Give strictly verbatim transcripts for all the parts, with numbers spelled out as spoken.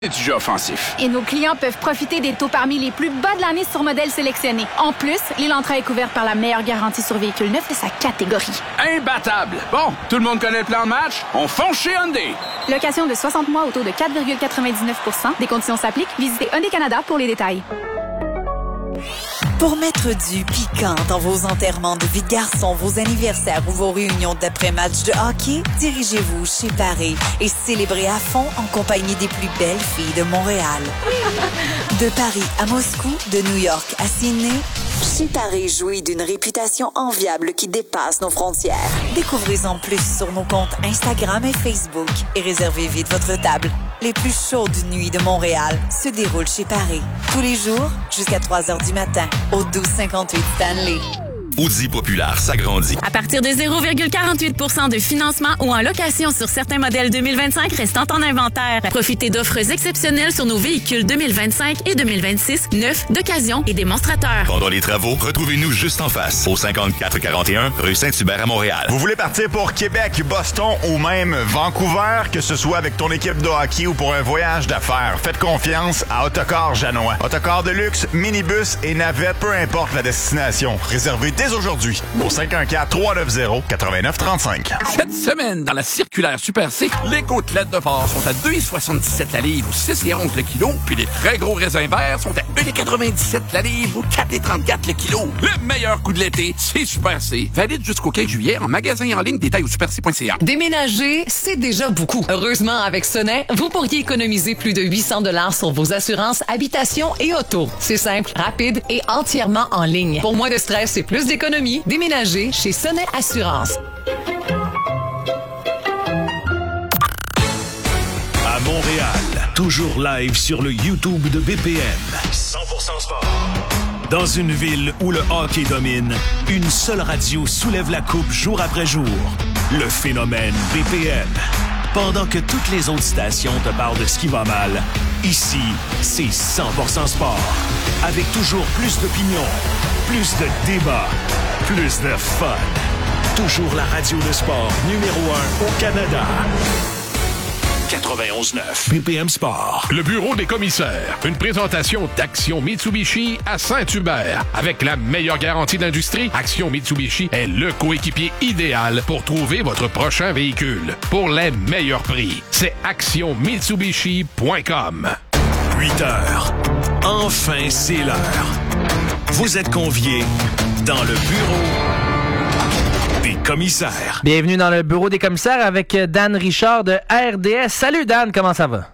Du jeu offensif. Et nos clients peuvent profiter des taux parmi les plus bas de l'année sur modèles sélectionnés. En plus, l'Elantra est couvert par la meilleure garantie sur véhicule neuf de sa catégorie. Imbattable! Bon, tout le monde connaît le plan de match? On fonce chez Hyundai! Location de soixante mois au taux de quatre virgule quatre-vingt-dix-neuf pour cent. Des conditions s'appliquent. Visitez Hyundai Canada pour les détails. Pour mettre du piquant dans vos enterrements de vie de garçon, vos anniversaires ou vos réunions d'après-match de hockey, dirigez-vous chez Paris et célébrez à fond en compagnie des plus belles filles de Montréal. De Paris à Moscou, de New York à Sydney, chez Paris jouit d'une réputation enviable qui dépasse nos frontières. Découvrez-en plus sur nos comptes Instagram et Facebook et réservez vite votre table. Les plus chaudes nuits de Montréal se déroulent chez Paris. Tous les jours, jusqu'à trois heures du matin, au douze cinquante-huit Stanley. Audi Populaire s'agrandit. À partir de zéro virgule quarante-huit pour cent de financement ou en location sur certains modèles deux mille vingt-cinq restant en inventaire. Profitez d'offres exceptionnelles sur nos véhicules deux mille vingt-cinq et deux mille vingt-six, neufs, d'occasion et démonstrateurs. Pendant les travaux, retrouvez-nous juste en face, au cinquante-quatre quarante et un rue Saint-Hubert à Montréal. Vous voulez partir pour Québec, Boston ou même Vancouver, que ce soit avec ton équipe de hockey ou pour un voyage d'affaires, faites confiance à Autocar Janois. Autocar de luxe, minibus et navette, peu importe la destination. Réservez dès aujourd'hui au cinq un quatre, trois neuf zéro, neuf neuf trois cinq. Cette semaine, dans la circulaire Super C, les côtelettes de porc sont à deux virgule soixante-dix-sept la livre ou six virgule onze le kilo, puis les très gros raisins verts sont à un virgule quatre-vingt-dix-sept la livre ou quatre virgule trente-quatre le kilo. Le meilleur coup de l'été, c'est Super C. Valide jusqu'au quinze juillet en magasin et en ligne, détail au super c point c a. Déménager, c'est déjà beaucoup. Heureusement, avec Sonnet, vous pourriez économiser plus de huit cents dollars sur vos assurances habitation et auto. C'est simple, rapide et entièrement en ligne. Pour moins de stress et plus d'économie, déménagez chez Sonnet Assurance. À Montréal, toujours live sur le YouTube de B P M. cent pour cent sport. Dans une ville où le hockey domine, une seule radio soulève la coupe jour après jour. Le phénomène B P M. Pendant que toutes les autres stations te parlent de ce qui va mal, ici, c'est cent pour cent sport. Avec toujours plus d'opinions, plus de débats, plus de fun. Toujours la radio de sport numéro un au Canada. quatre-vingt-onze neuf B P M Sport. Le bureau des commissaires. Une présentation d'Action Mitsubishi à Saint-Hubert. Avec la meilleure garantie d'industrie, Action Mitsubishi est le coéquipier idéal pour trouver votre prochain véhicule. Pour les meilleurs prix, c'est action mitsubishi point com. huit heures. Enfin, c'est l'heure. Vous êtes conviés dans le bureau des commissaires. Bienvenue dans le bureau des commissaires avec Dan Richard de R D S. Salut Dan, comment ça va?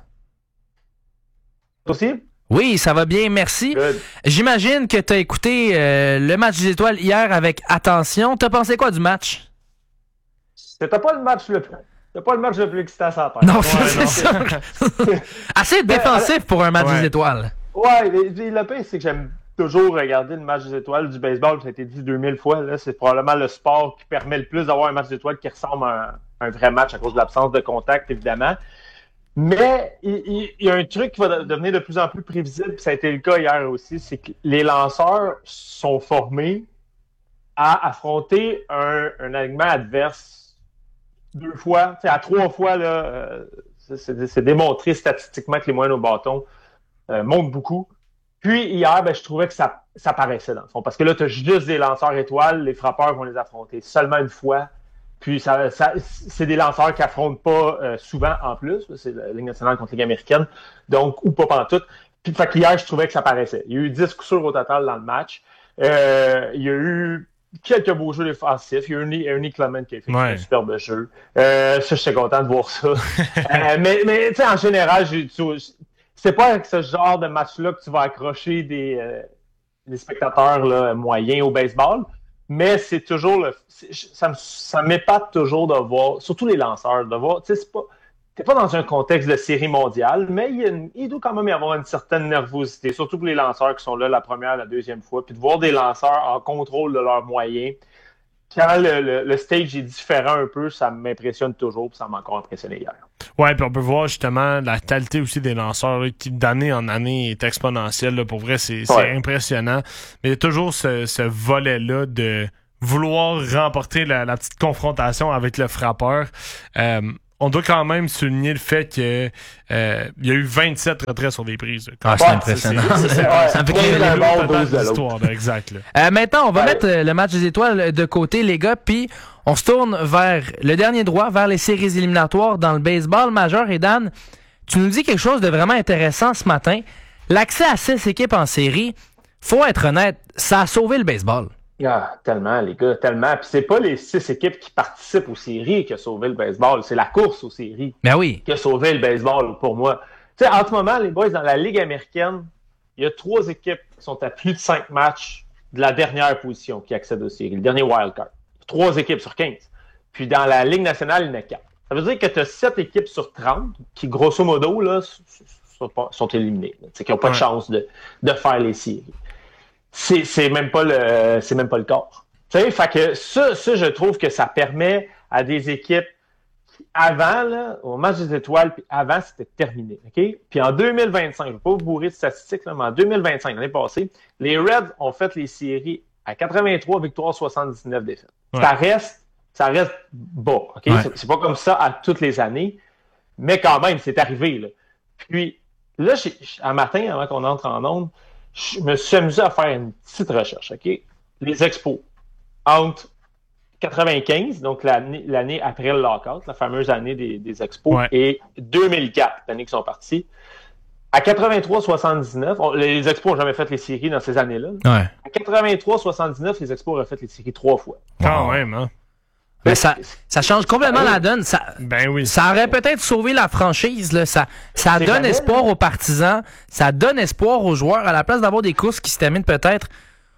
Aussi? Oui, ça va bien, merci. Good. J'imagine que tu as écouté euh, le match des étoiles hier avec attention. T'as pensé quoi du match? C'était pas le match le plus... C'était pas le match le plus excitant à terre. Non, ouais, c'est non. ça. Assez défensif pour un match ouais. des étoiles. Ouais, le, le pire, c'est que j'aime toujours regarder le match des étoiles du baseball. Ça a été dit deux mille fois. Là. C'est probablement le sport qui permet le plus d'avoir un match des étoiles qui ressemble à un, un vrai match à cause de l'absence de contact, évidemment. Mais il, il, il y a un truc qui va devenir de plus en plus prévisible, puis ça a été le cas hier aussi, c'est que les lanceurs sont formés à affronter un, un alignement adverse deux fois, à trois fois, là, euh, c'est, c'est démontré statistiquement que les moyennes au bâton euh, montent beaucoup. Puis hier, ben, je trouvais que ça, ça paraissait dans le fond. Parce que là, tu as juste des lanceurs étoiles, les frappeurs vont les affronter seulement une fois. Puis ça, ça, c'est des lanceurs qui affrontent pas euh, souvent en plus. C'est la Ligue nationale contre la Ligue américaine. Donc, ou pas pantoute. Puis fait qu'hier, je trouvais que ça paraissait. Il y a eu dix coups sûrs au total dans le match. Euh, il y a eu quelques beaux jeux défensifs. Il y a eu Ernie Clement qui a fait ouais. un superbe jeu. Euh, ça, j'étais content de voir ça. euh, mais, mais tu sais, en général, j'ai, tu, c'est pas avec ce genre de match-là que tu vas accrocher des, euh, des spectateurs là, moyens au baseball. Mais c'est toujours le. C'est, ça, ça m'épate toujours de voir, surtout les lanceurs, de voir. Tu sais, c'est pas. T'es pas dans un contexte de série mondiale, mais il, y a une, il doit quand même y avoir une certaine nervosité, surtout pour les lanceurs qui sont là la première, la deuxième fois, puis de voir des lanceurs en contrôle de leurs moyens. Quand le, le, le stage est différent un peu, ça m'impressionne toujours, puis ça m'a encore impressionné hier. Ouais, puis on peut voir justement la qualité aussi des lanceurs là, qui d'année en année est exponentielle. Là, pour vrai, c'est, c'est ouais. impressionnant. Mais il y a toujours ce, ce volet-là de vouloir remporter la, la petite confrontation avec le frappeur. Euh, on doit quand même souligner le fait qu'il euh, y a eu vingt-sept retraits sur des prises. Ah, c'est ouais, impressionnant. C'est, c'est, c'est, ouais, ça me fait crier les l'histoire. Exact. Euh, maintenant, on va ouais. mettre le match des étoiles de côté, les gars, puis on se tourne vers le dernier droit, vers les séries éliminatoires dans le baseball majeur. Et Dan, tu nous dis quelque chose de vraiment intéressant ce matin. L'accès à six équipes en série, faut être honnête, ça a sauvé le baseball. Ah, tellement, les gars, tellement. Puis c'est pas les six équipes qui participent aux séries qui a sauvé le baseball, c'est la course aux séries ben oui. qui a sauvé le baseball pour moi. Tu sais, en ce moment, les boys, dans la Ligue américaine, il y a trois équipes qui sont à plus de cinq matchs de la dernière position qui accèdent aux séries, le dernier wildcard. Trois équipes sur quinze. Puis dans la Ligue nationale, il y en a quatre. Ça veut dire que tu as sept équipes sur trente qui, grosso modo, là, sont, sont éliminées, qui n'ont pas ouais. de chance de, de faire les séries. C'est, c'est même pas le c'est même pas le cas. Tu sais, fait que ça, ça, je trouve que ça permet à des équipes qui, avant, là, au match des étoiles, puis avant, c'était terminé. OK? Puis en deux mille vingt-cinq, je ne vais pas vous bourrer de statistiques, là, mais en deux mille vingt-cinq, l'année passée, les Reds ont fait les séries à quatre-vingt-trois victoires, soixante-dix-neuf défaites. Ouais. Ça reste, ça reste bas. OK? Ouais. C'est, c'est pas comme ça à toutes les années, mais quand même, c'est arrivé. Là. Puis là, j'ai, un matin, avant qu'on entre en onde, je me suis amusé à faire une petite recherche, OK? Les expos. Entre quatre-vingt-quinze, donc l'année, l'année après le lockout, la fameuse année des, des expos, ouais. et deux mille quatre, l'année qui sont partis. À quatre-vingt-trois soixante-dix-neuf, on, les expos n'ont jamais fait les séries dans ces années-là. Ouais. À quatre-vingt-trois soixante-dix-neuf, les expos auraient fait les séries trois fois. Quand wow. même, hein? Mais ça, ça change complètement la donne. Ça, ben oui. Ça aurait peut-être sauvé la franchise. Là. Ça, ça donne espoir aux partisans. Ça donne espoir aux joueurs. À la place d'avoir des courses qui se terminent peut-être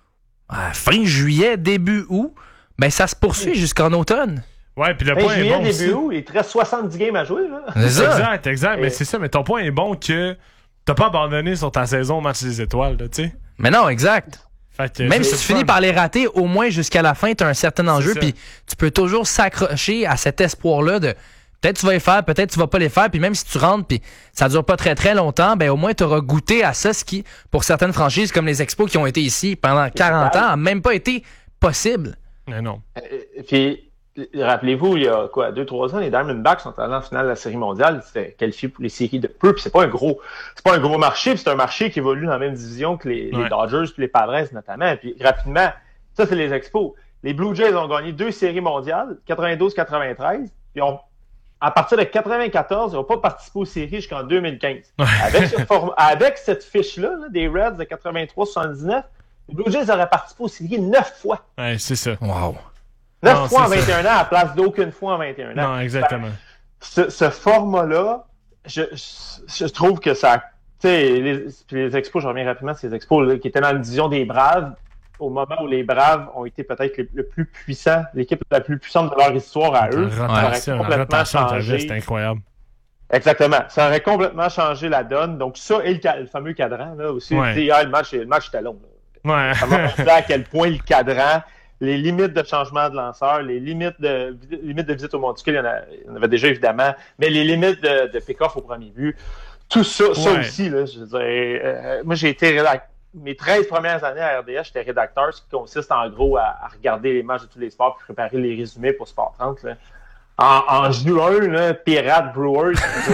à fin juillet, début août, ben ça se poursuit jusqu'en automne. Ouais, puis le fin point juillet, est bon début aussi. août, il te reste soixante-dix games à jouer. Là. C'est ça. Exact, exact. Et... Mais c'est ça. Mais ton point est bon que t'as pas abandonné sur ta saison au match des étoiles, tu sais. Mais non, exact. Que, même si tu finis par les rater, au moins jusqu'à la fin, tu as un certain enjeu, puis tu peux toujours s'accrocher à cet espoir-là de peut-être tu vas les faire, peut-être tu vas pas les faire, puis même si tu rentres, puis ça dure pas très très longtemps, ben au moins tu auras goûté à ça, ce qui, pour certaines franchises comme les Expos qui ont été ici pendant quarante ans, a même pas été possible. Mais non. Et puis, rappelez-vous, il y a quoi, deux, trois ans, les Diamondbacks sont allés en finale de la Série mondiale, c'était qualifié pour les séries de peu, puis c'est pas un gros, c'est pas un gros marché, puis c'est un marché qui évolue dans la même division que les, ouais. les Dodgers puis les Padres notamment. Puis rapidement, ça c'est les Expos. Les Blue Jays ont gagné deux séries mondiales, quatre-vingt-douze quatre-vingt-treize, puis ont, à partir de quatre-vingt-quatorze, ils n'ont pas participé aux séries jusqu'en deux mille quinze. Avec, ce form- avec cette fiche-là, là, des Reds de quatre-vingt-trois soixante-dix-neuf, les Blue Jays auraient participé aux séries neuf fois. Ouais, c'est ça. Wow. neuf non, fois en vingt et un ça. ans à la place d'aucune fois en vingt et un ans. Non, exactement. Ce, ce format-là, je, je, je trouve que ça... Tu sais, les, les expos, je reviens rapidement, ces expos là, qui étaient dans la division des Braves, au moment où les Braves ont été peut-être le, le plus puissant, l'équipe la plus puissante de leur histoire à eux. Ça aurait complètement changé. C'est incroyable. Exactement. Ça aurait complètement changé la donne. Donc ça, et le, le fameux cadran, là, aussi. Ouais. Tu sais, ah, le match, le match était long. Là. Ouais. Ça m'a montré à quel point le cadran... les limites de changement de lanceur, les limites de limites de visite au monticule, il y en, a, il y en avait déjà évidemment, mais les limites de, de pick-off au premier but, tout ça, ouais. ça aussi, là, je veux dire, euh, moi j'ai été rédacteur, mes treize premières années à R D S, j'étais rédacteur, ce qui consiste en gros à, à regarder les matchs de tous les sports et préparer les résumés pour Sport trente. Là. En, en juin, là, Pirate Brewers,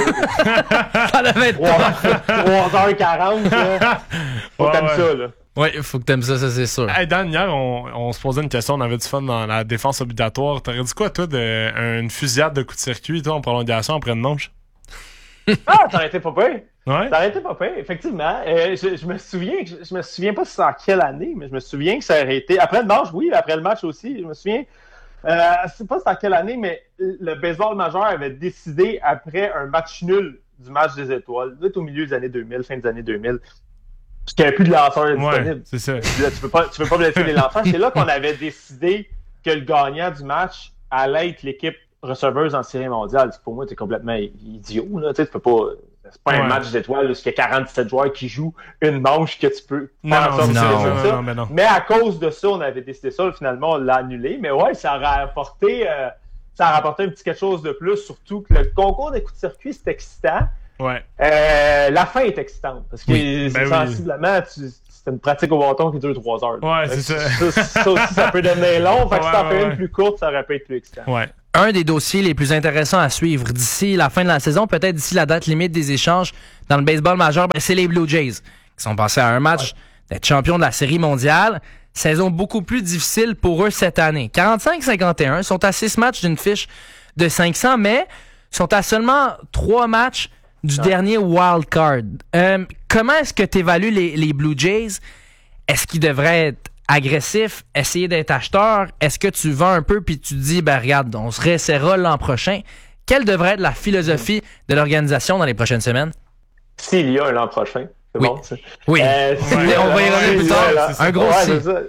ça devait être trois heures quarante, là. Faut ouais, t'aimes ouais. ça, là. Oui, il faut que t'aimes ça, ça c'est sûr. Hey Dan, hier, on, on se posait une question, on avait du fun dans la défense obligatoire. T'aurais dit quoi, toi, d'une fusillade de coups de circuit, toi, en prolongation après une manche? Ah, ça aurait été pas pire. Ouais. Ça aurait été pas pire, effectivement. Euh, je, je me souviens, je, je me souviens pas c'est en quelle année, mais je me souviens que ça aurait été... Après le manche, oui, après le match aussi, je me souviens... Euh, je sais pas c'est en quelle année, mais le baseball majeur avait décidé, après un match nul du match des étoiles, peut-être au milieu des années deux mille, fin des années deux mille, parce qu'il n'y avait plus de lanceurs disponibles. Ouais, c'est ça. Là, tu peux pas, tu peux pas blesser les lanceurs. C'est là qu'on avait décidé que le gagnant du match allait être l'équipe receveuse en série mondiale. Pour moi, c'est complètement idiot. Là. Tu sais, tu peux pas. C'est pas ouais. un match d'étoiles où il y a quarante-sept joueurs qui jouent une manche que tu peux non, faire en sorte non, de non, ça. non, mais, non. mais à cause de ça, on avait décidé ça. Finalement, on l'a annulé. Mais ouais, ça aurait apporté, euh, ça aurait apporté un petit quelque chose de plus. Surtout que le concours des coups de circuit, c'est excitant. Ouais. Euh, la fin est excitante. Parce que oui, c'est ben sensiblement, oui. tu, c'est une pratique au bâton qui dure trois heures. Ouais, c'est ça. ça. Ça aussi, ça peut devenir long. Fait que ouais, si t'en ouais, fais ouais. une plus courte, ça aurait pu être plus excitant. Ouais. un des dossiers les plus intéressants à suivre d'ici la fin de la saison, peut-être d'ici la date limite des échanges dans le baseball majeur, ben, c'est les Blue Jays qui sont passés à un match ouais. d'être champions de la Série mondiale. Saison beaucoup plus difficile pour eux cette année. quarante-cinq cinquante et un, sont à six matchs d'une fiche de cinq cents, mais sont à seulement trois matchs du ouais. dernier wild card. Euh, comment est-ce que tu évalues les, les Blue Jays? Est-ce qu'ils devraient être agressifs, essayer d'être acheteurs? Est-ce que tu vends un peu puis tu te dis, ben regarde, on se réessaiera l'an prochain? Quelle devrait être la philosophie de l'organisation dans les prochaines semaines? S'il y a un l'an prochain. C'est oui. Bon, ça. Oui. Euh, on va y revenir plus tard. Un gros ouais, si.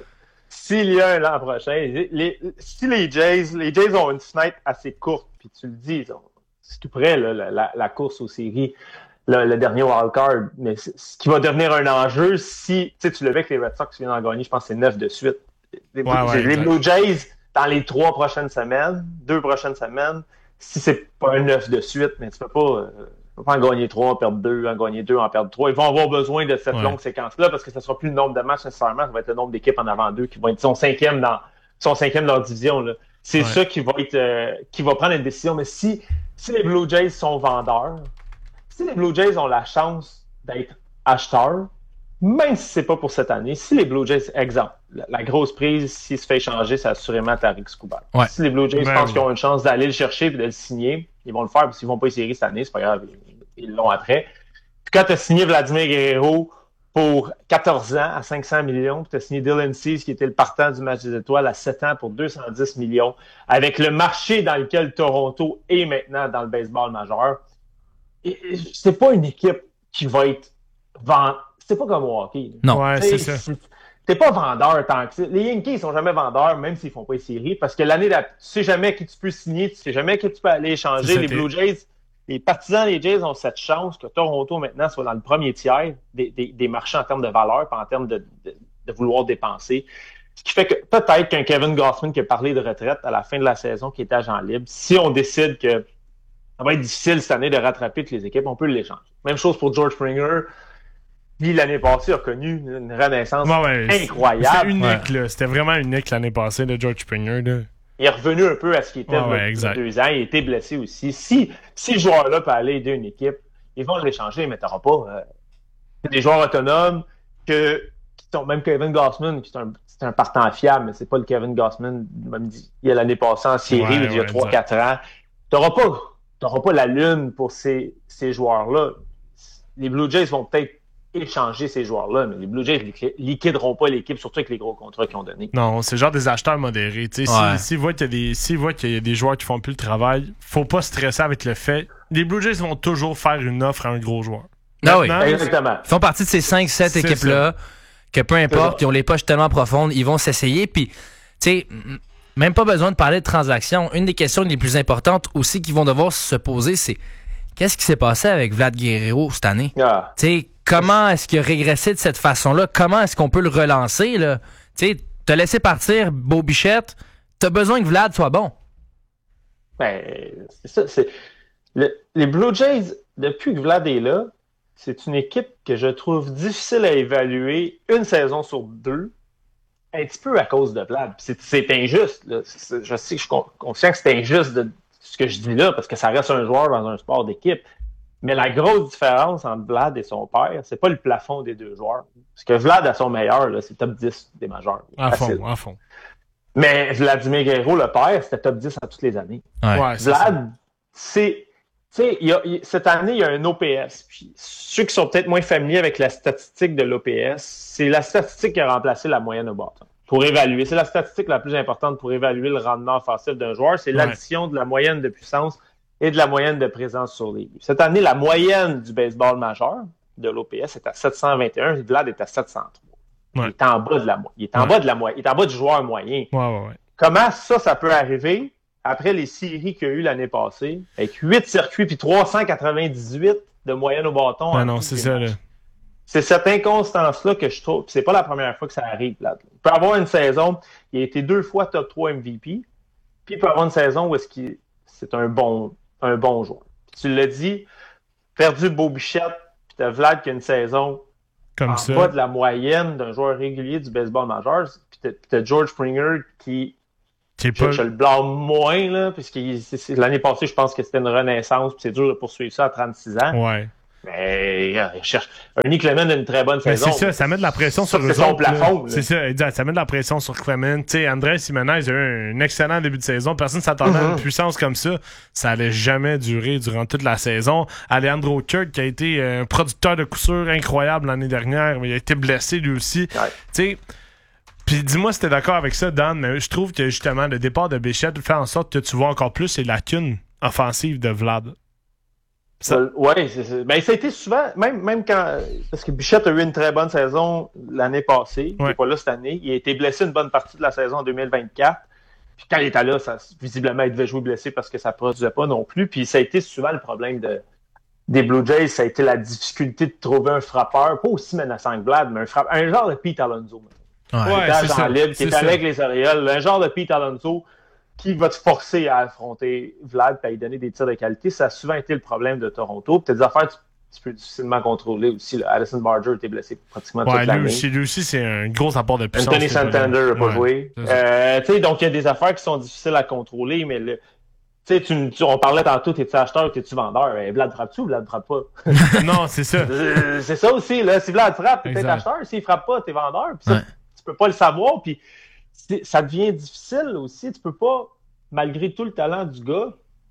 S'il y a un l'an prochain, les, les, si les Jays, les Jays ont une fenêtre assez courte, puis tu le dis, c'est tout près, là, la, la, la course aux séries, le, le dernier wildcard, mais ce qui va devenir un enjeu si, tu sais, tu le vois que les Red Sox viennent d'en gagner, je pense que c'est neuf de suite. Les, ouais, ouais, les Blue Jays, dans les trois prochaines semaines, deux prochaines semaines, si c'est pas un neuf de suite, mais tu peux pas... Euh, Ils ne vont pas en gagner trois, en perdre deux, en gagner deux, en perdre trois. Ils vont avoir besoin de cette ouais. longue séquence-là parce que ce ne sera plus le nombre de matchs nécessairement, ça va être le nombre d'équipes en avant d'eux qui vont être son cinquième dans son cinquième dans leur division. Là. C'est ouais. ça qui va être euh, qui va prendre une décision. Mais si, si les Blue Jays sont vendeurs, si les Blue Jays ont la chance d'être acheteurs, même si c'est pas pour cette année, si les Blue Jays, exemple, la, la grosse prise, s'il se fait échanger, c'est assurément Tarik Skubal. Ouais. Si les Blue Jays ben, pensent oui. qu'ils ont une chance d'aller le chercher et de le signer, ils vont le faire, parce qu'ils vont pas essayer cette année, c'est pas grave, ils, ils l'ont après. Puis quand tu as signé Vladimir Guerrero pour quatorze ans à cinq cents millions, puis tu as signé Dylan Cease, qui était le partant du match des étoiles, à sept ans pour deux cent dix millions, avec le marché dans lequel Toronto est maintenant dans le baseball majeur, et, et, c'est pas une équipe qui va être vendue. C'est pas comme au hockey. Non, ouais, c'est ça. T'es pas vendeur tant que ça. Les Yankees, ils sont jamais vendeurs, même s'ils font pas les séries, parce que l'année d'après, tu sais jamais qui tu peux signer, tu sais jamais qui tu peux aller échanger. Ça, les Blue Jays, les partisans des Jays ont cette chance que Toronto, maintenant, soit dans le premier tiers des, des, des marchés en termes de valeur, pas en termes de, de, de vouloir dépenser. Ce qui fait que peut-être qu'un Kevin Gausman qui a parlé de retraite à la fin de la saison, qui est agent libre, si on décide que ça va être difficile cette année de rattraper toutes les équipes, on peut l'échanger. Même chose pour George Springer. Lui, l'année passée, a connu une renaissance ouais, ouais, incroyable. C'était unique, ouais. là. C'était vraiment unique l'année passée de George Springer. Là. Il est revenu un peu à ce qu'il était ouais, ouais, il y a deux ans. Il a été blessé aussi. Si, si ce joueur-là peut aller aider une équipe, ils vont l'échanger, mais t'auras pas. Euh, c'est des joueurs autonomes que, qui sont, même Kevin Gausman, qui est un, c'est un partant fiable, mais c'est pas le Kevin Gausman, même dit, il y a l'année passée en série, ouais, il y a trois quatre ans. T'auras pas, t'auras pas la lune pour ces, ces joueurs-là. Les Blue Jays vont peut-être échanger ces joueurs-là, mais les Blue Jays ne liquideront pas l'équipe, surtout avec les gros contrats qu'ils ont donnés. Non, c'est genre des acheteurs modérés. Ouais. S'ils si voient qu'il y, si qu'il y a des joueurs qui font plus le travail, faut pas stresser avec le fait. Les Blue Jays vont toujours faire une offre à un gros joueur. Ah oui, exactement. Ils font partie de ces cinq sept équipes-là, ça. Que peu importe, ils ont les poches tellement profondes, ils vont s'essayer, puis, tu sais, même pas besoin de parler de transactions. Une des questions les plus importantes aussi qu'ils vont devoir se poser, c'est qu'est-ce qui s'est passé avec Vlad Guerrero cette année? Ah. Tu sais, comment est-ce qu'il a régressé de cette façon-là? Comment est-ce qu'on peut le relancer, là? Tu sais, t'as laissé partir Beau Bichette, t'as besoin que Vlad soit bon. Ben, c'est ça. C'est... Le, les Blue Jays, depuis que Vlad est là, c'est une équipe que je trouve difficile à évaluer une saison sur deux, un petit peu à cause de Vlad. C'est, c'est injuste, là. C'est, je sais que je suis conscient que c'est injuste de ce que je dis là, parce que ça reste un joueur dans un sport d'équipe. Mais la grosse différence entre Vlad et son père, c'est pas le plafond des deux joueurs. Parce que Vlad, à son meilleur, là, c'est top dix des majeurs. À facile. fond, à fond. Mais Vladimir Guerrero, le père, c'était top dix à toutes les années. Ouais. Ouais, c'est Vlad, c'est... Tu sais, il y a, il, cette année, il y a un O P S. Puis ceux qui sont peut-être moins familiers avec la statistique de l'O P S, c'est la statistique qui a remplacé la moyenne au bâton. Pour évaluer. C'est la statistique la plus importante pour évaluer le rendement offensif d'un joueur. C'est ouais. l'addition de la moyenne de puissance et de la moyenne de présence sur les buts. Cette année, la moyenne du baseball majeur de l'O P S est à sept cent vingt et un, Vlad est à sept cent trois. Ouais. Il est en bas de la moyenne. Il est en ouais. bas de la moyenne. Il est en bas du joueur moyen. Ouais, ouais, ouais. Comment ça, ça peut arriver après les séries qu'il y a eu l'année passée, avec huit circuits puis trois cent quatre-vingt-dix-huit de moyenne au bâton? Ouais, non, c'est ça, là. C'est cette inconstance-là que je trouve. C'est pas la première fois que ça arrive, là. Il peut avoir une saison, il a été deux fois top trois M V P, puis il peut avoir une saison où est-ce qu'il c'est un bon, un bon joueur. Puis tu l'as dit, perdu Beau Bichette, puis t'as Vlad qui a une saison comme en ça. bas de la moyenne d'un joueur régulier du baseball majeur, puis t'as, puis t'as George Springer qui Je, pas... je le blâme moins, là, parce que c'est, c'est, l'année passée, je pense que c'était une renaissance, puis c'est dur de poursuivre ça à trente-six ans. Ouais. Mais il cherche. Un Nick Clement a une très bonne mais saison. C'est ça, ça met de la pression ça, sur eux c'est son autres. plafond. C'est ça, exact. Ça met de la pression sur Clement. Tu sais, Andrés Jiménez a eu un excellent début de saison. Personne ne s'attendait mm-hmm. à une puissance comme ça. Ça allait jamais durer durant toute la saison. Alejandro Kirk, qui a été un producteur de coup sûr incroyable l'année dernière, mais il a été blessé lui aussi. Ouais. Tu sais. Puis dis-moi si t'es d'accord avec ça, Dan, mais je trouve que justement, le départ de Bichette fait en sorte que tu vois encore plus les lacunes offensives de Vlad. Ça... Euh, oui, c'est, c'est... Ben, ça a été souvent, même, même quand. Parce que Bichette a eu une très bonne saison l'année passée, ouais. Il n'est pas là cette année. Il a été blessé une bonne partie de la saison en deux mille vingt-quatre. Puis quand il était là, ça, visiblement, il devait jouer blessé parce que ça ne produisait pas non plus. Puis ça a été souvent le problème de, des Blue Jays, ça a été la difficulté de trouver un frappeur, pas aussi menaçant que Vlad, mais un frappeur, un genre de Pete Alonso. Ouais, qui ouais, est en libre, qui est avec les Orioles, un genre de Pete Alonso qui va te forcer à affronter Vlad et à lui donner des tirs de qualité. Ça a souvent été le problème de Toronto. Puis t'as des affaires tu, tu peux difficilement contrôler aussi. Là. Addison Barger était blessé pratiquement ouais, toute l'année. Lui aussi, lui aussi, c'est un gros apport de puissance. Anthony Santander n'a pas ouais, joué. Euh, donc, il y a des affaires qui sont difficiles à contrôler, mais le, tu, tu, on parlait tantôt, t'es-tu acheteur ou t'es-tu vendeur? Eh, Vlad frappe-tu ou Vlad frappe pas? Non, c'est ça. c'est, c'est ça aussi. Là. Si Vlad frappe, t'es peut-être acheteur. S'il frappe pas, t'es vendeur. Puis ça, ouais. Tu peux pas le savoir. Puis ça devient difficile aussi. Tu peux pas, malgré tout le talent du gars,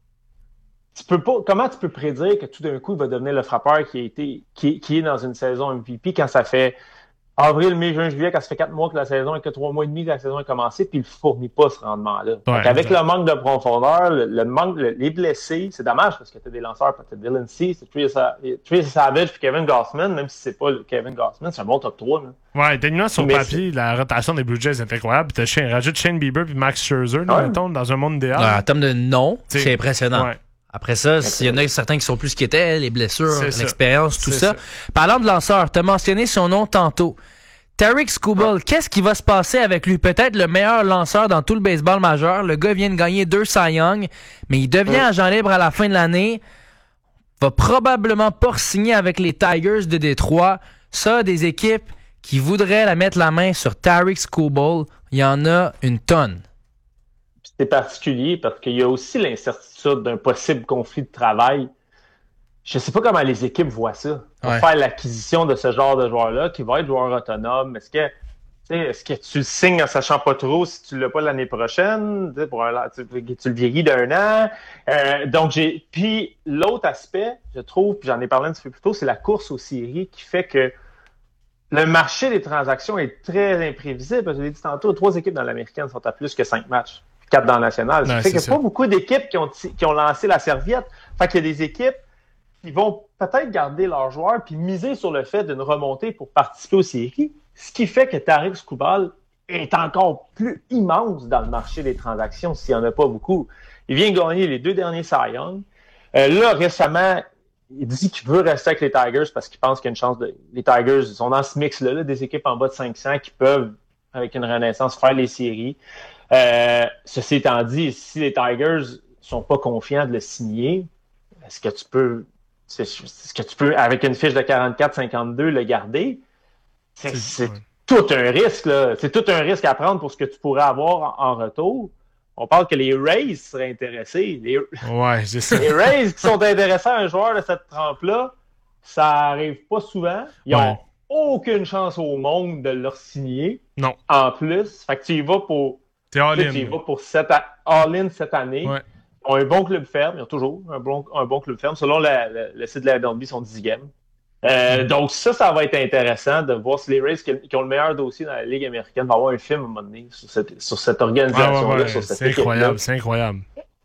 tu peux pas. Comment tu peux prédire que tout d'un coup il va devenir le frappeur qui a été, qui, qui est dans une saison M V P quand ça fait avril, mai, juin, juillet, quand ça fait quatre mois que la saison et que trois mois et demi que la saison a commencé, puis il fournit pas ce rendement-là. Ouais, avec le manque de profondeur, le, le manque, le, les blessés, c'est dommage parce que tu as des lanceurs, peut-être Dylan C, c'est Tracy Savage puis Kevin Gausman, même si c'est pas le Kevin Gausman, c'est un bon top trois. Là. Ouais, techniquement, sur mais papier, c'est... la rotation des Blue Jays est incroyable. Puis tu rajoutes Shane Bieber puis Max Scherzer, là, ouais. mettons, dans un monde idéal. Ouais, en termes de nom, t'sais, c'est impressionnant. Ouais. Après ça, il y en a certains qui sont plus qu'étaient, les blessures, c'est l'expérience, ça. Tout ça. ça. Parlant de lanceur, tu as mentionné son nom tantôt. Tarik Skubal, qu'est-ce qui va se passer avec lui? Peut-être le meilleur lanceur dans tout le baseball majeur. Le gars vient de gagner deux Cy Young, mais il devient agent libre à la fin de l'année. Va probablement pas signer avec les Tigers de Détroit. Ça, des équipes qui voudraient la mettre la main sur Tarik Skubal, il y en a une tonne. C'est particulier parce qu'il y a aussi l'incertitude d'un possible conflit de travail. Je ne sais pas comment les équipes voient ça. Pour ouais. faire l'acquisition de ce genre de joueur-là, qui va être joueur autonome. Est-ce que, est-ce que tu le signes en sachant pas trop si tu ne l'as pas l'année prochaine? Pour un, tu, tu le vieillis d'un an. Euh, donc, j'ai. Puis l'autre aspect, je trouve, puis j'en ai parlé un petit peu plus tôt, c'est la course aux séries qui fait que le marché des transactions est très imprévisible. Parce que je l'ai dit tantôt, trois équipes dans l'américaine sont à plus que cinq matchs. Quatre dans la nationale. Ça fait qu'il n'y a pas beaucoup d'équipes qui ont, qui ont lancé la serviette. Fait qu'il y a des équipes qui vont peut-être garder leurs joueurs puis miser sur le fait d'une remontée pour participer aux séries, ce qui fait que Tarik Skubal est encore plus immense dans le marché des transactions s'il n'y en a pas beaucoup. Il vient gagner les deux derniers Cy Young. Euh, là, récemment, il dit qu'il veut rester avec les Tigers parce qu'il pense qu'il y a une chance de... Les Tigers sont dans ce mix-là, là, des équipes en bas de cinq cents qui peuvent, avec une renaissance, faire les séries. Euh, ceci étant dit, si les Tigers sont pas confiants de le signer, est-ce que tu peux... C'est, est-ce que tu peux, avec une fiche de quarante-quatre cinquante-deux, le garder? C'est, c'est ouais. tout un risque, là. C'est tout un risque à prendre pour ce que tu pourrais avoir en, en retour. On parle que les Rays seraient intéressés. Les, ouais, c'est ça. Les Rays qui sont intéressés à un joueur de cette trempe-là, ça arrive pas souvent. Ils ouais. ont aucune chance au monde de leur signer. Non. En plus. Fait que tu y vas pour. T'es all-in. Tu y vas pour cette, all-in cette année. Ouais. Ils ont un bon club ferme, ils ont toujours un bon, un bon club ferme. Selon la, la, le site de la M L B, ils sont dixième. Euh, mm. Donc ça, ça va être intéressant de voir si les Rays qui, qui ont le meilleur dossier dans la Ligue américaine vont avoir un film à un moment donné sur cette, sur cette organisation-là. Ah ouais, ouais, sur cette c'est incroyable, c'est incroyable.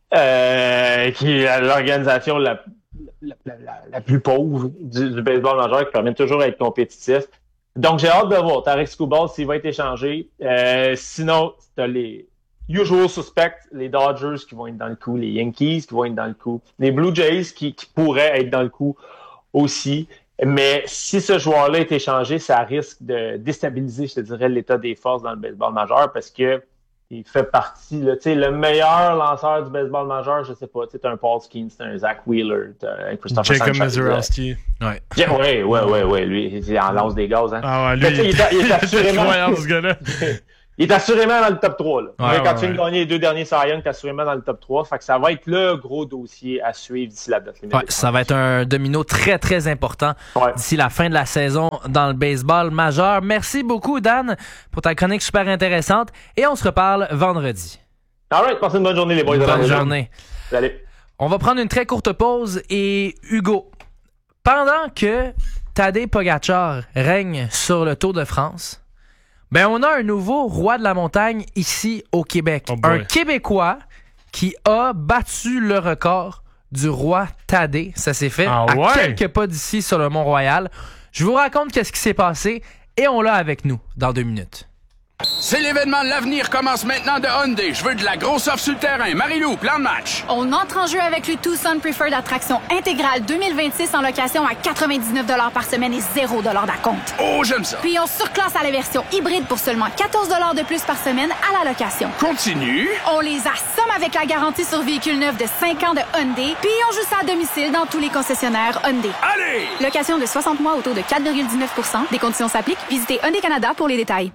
Euh, qui est l'organisation la, la, la, la, la plus pauvre du, du baseball majeur qui permet toujours d'être compétitif. Donc j'ai hâte de voir Tarik Skubal s'il va être échangé. Euh, sinon, tu as les... Usual suspect, les Dodgers qui vont être dans le coup, les Yankees qui vont être dans le coup, les Blue Jays qui, qui pourraient être dans le coup aussi. Mais si ce joueur-là est échangé, ça risque de déstabiliser, je te dirais, l'état des forces dans le baseball majeur parce que il fait partie, là, tu sais, le meilleur lanceur du baseball majeur, je sais pas, tu sais, t'as un Paul Skeens, t'as un Zach Wheeler, t'as un Christopher Jacob Sanchez. Mazeroski. Ouais. Yeah, ouais, ouais, ouais, ouais, lui, il en lance des gaz, hein. Ah ouais, lui, mais, il, est, il est assurément... incroyable, ce gars-là. il est assurément dans le top trois. Là. Ouais, Mais quand ouais, tu viens de ouais. gagner les deux derniers Cy Young, t'es assurément dans le top trois. Fait que ça va être le gros dossier à suivre d'ici la date limite. Ouais, ça va être un domino très, très important ouais. d'ici la fin de la saison dans le baseball majeur. Merci beaucoup, Dan, pour ta chronique super intéressante. Et on se reparle vendredi. All right, passez une bonne journée, les boys. Bonne journée. Salut. On va prendre une très courte pause et Hugo, pendant que Tadej Pogačar règne sur le Tour de France, ben on a un nouveau roi de la montagne ici au Québec. Oh un Québécois qui a battu le record du roi Tadej. Ça s'est fait ah à ouais? quelques pas d'ici sur le Mont-Royal. Je vous raconte qu'est-ce qui s'est passé et on l'a avec nous dans deux minutes. C'est l'événement de l'avenir commence maintenant de Hyundai. Je veux de la grosse offre sur le terrain. Marie-Lou, plan de match. On entre en jeu avec le Tucson Preferred Attraction intégrale deux mille vingt-six en location à quatre-vingt-dix-neuf dollars par semaine et zéro dollars d'acompte. Oh, j'aime ça. Puis on surclasse à la version hybride pour seulement quatorze dollars de plus par semaine à la location. Continue. On les assomme avec la garantie sur véhicule neuf de cinq ans de Hyundai. Puis on joue ça à domicile dans tous les concessionnaires Hyundai. Allez! Location de soixante mois au taux de quatre virgule dix-neuf pour cent. Des conditions s'appliquent. Visitez Hyundai Canada pour les détails.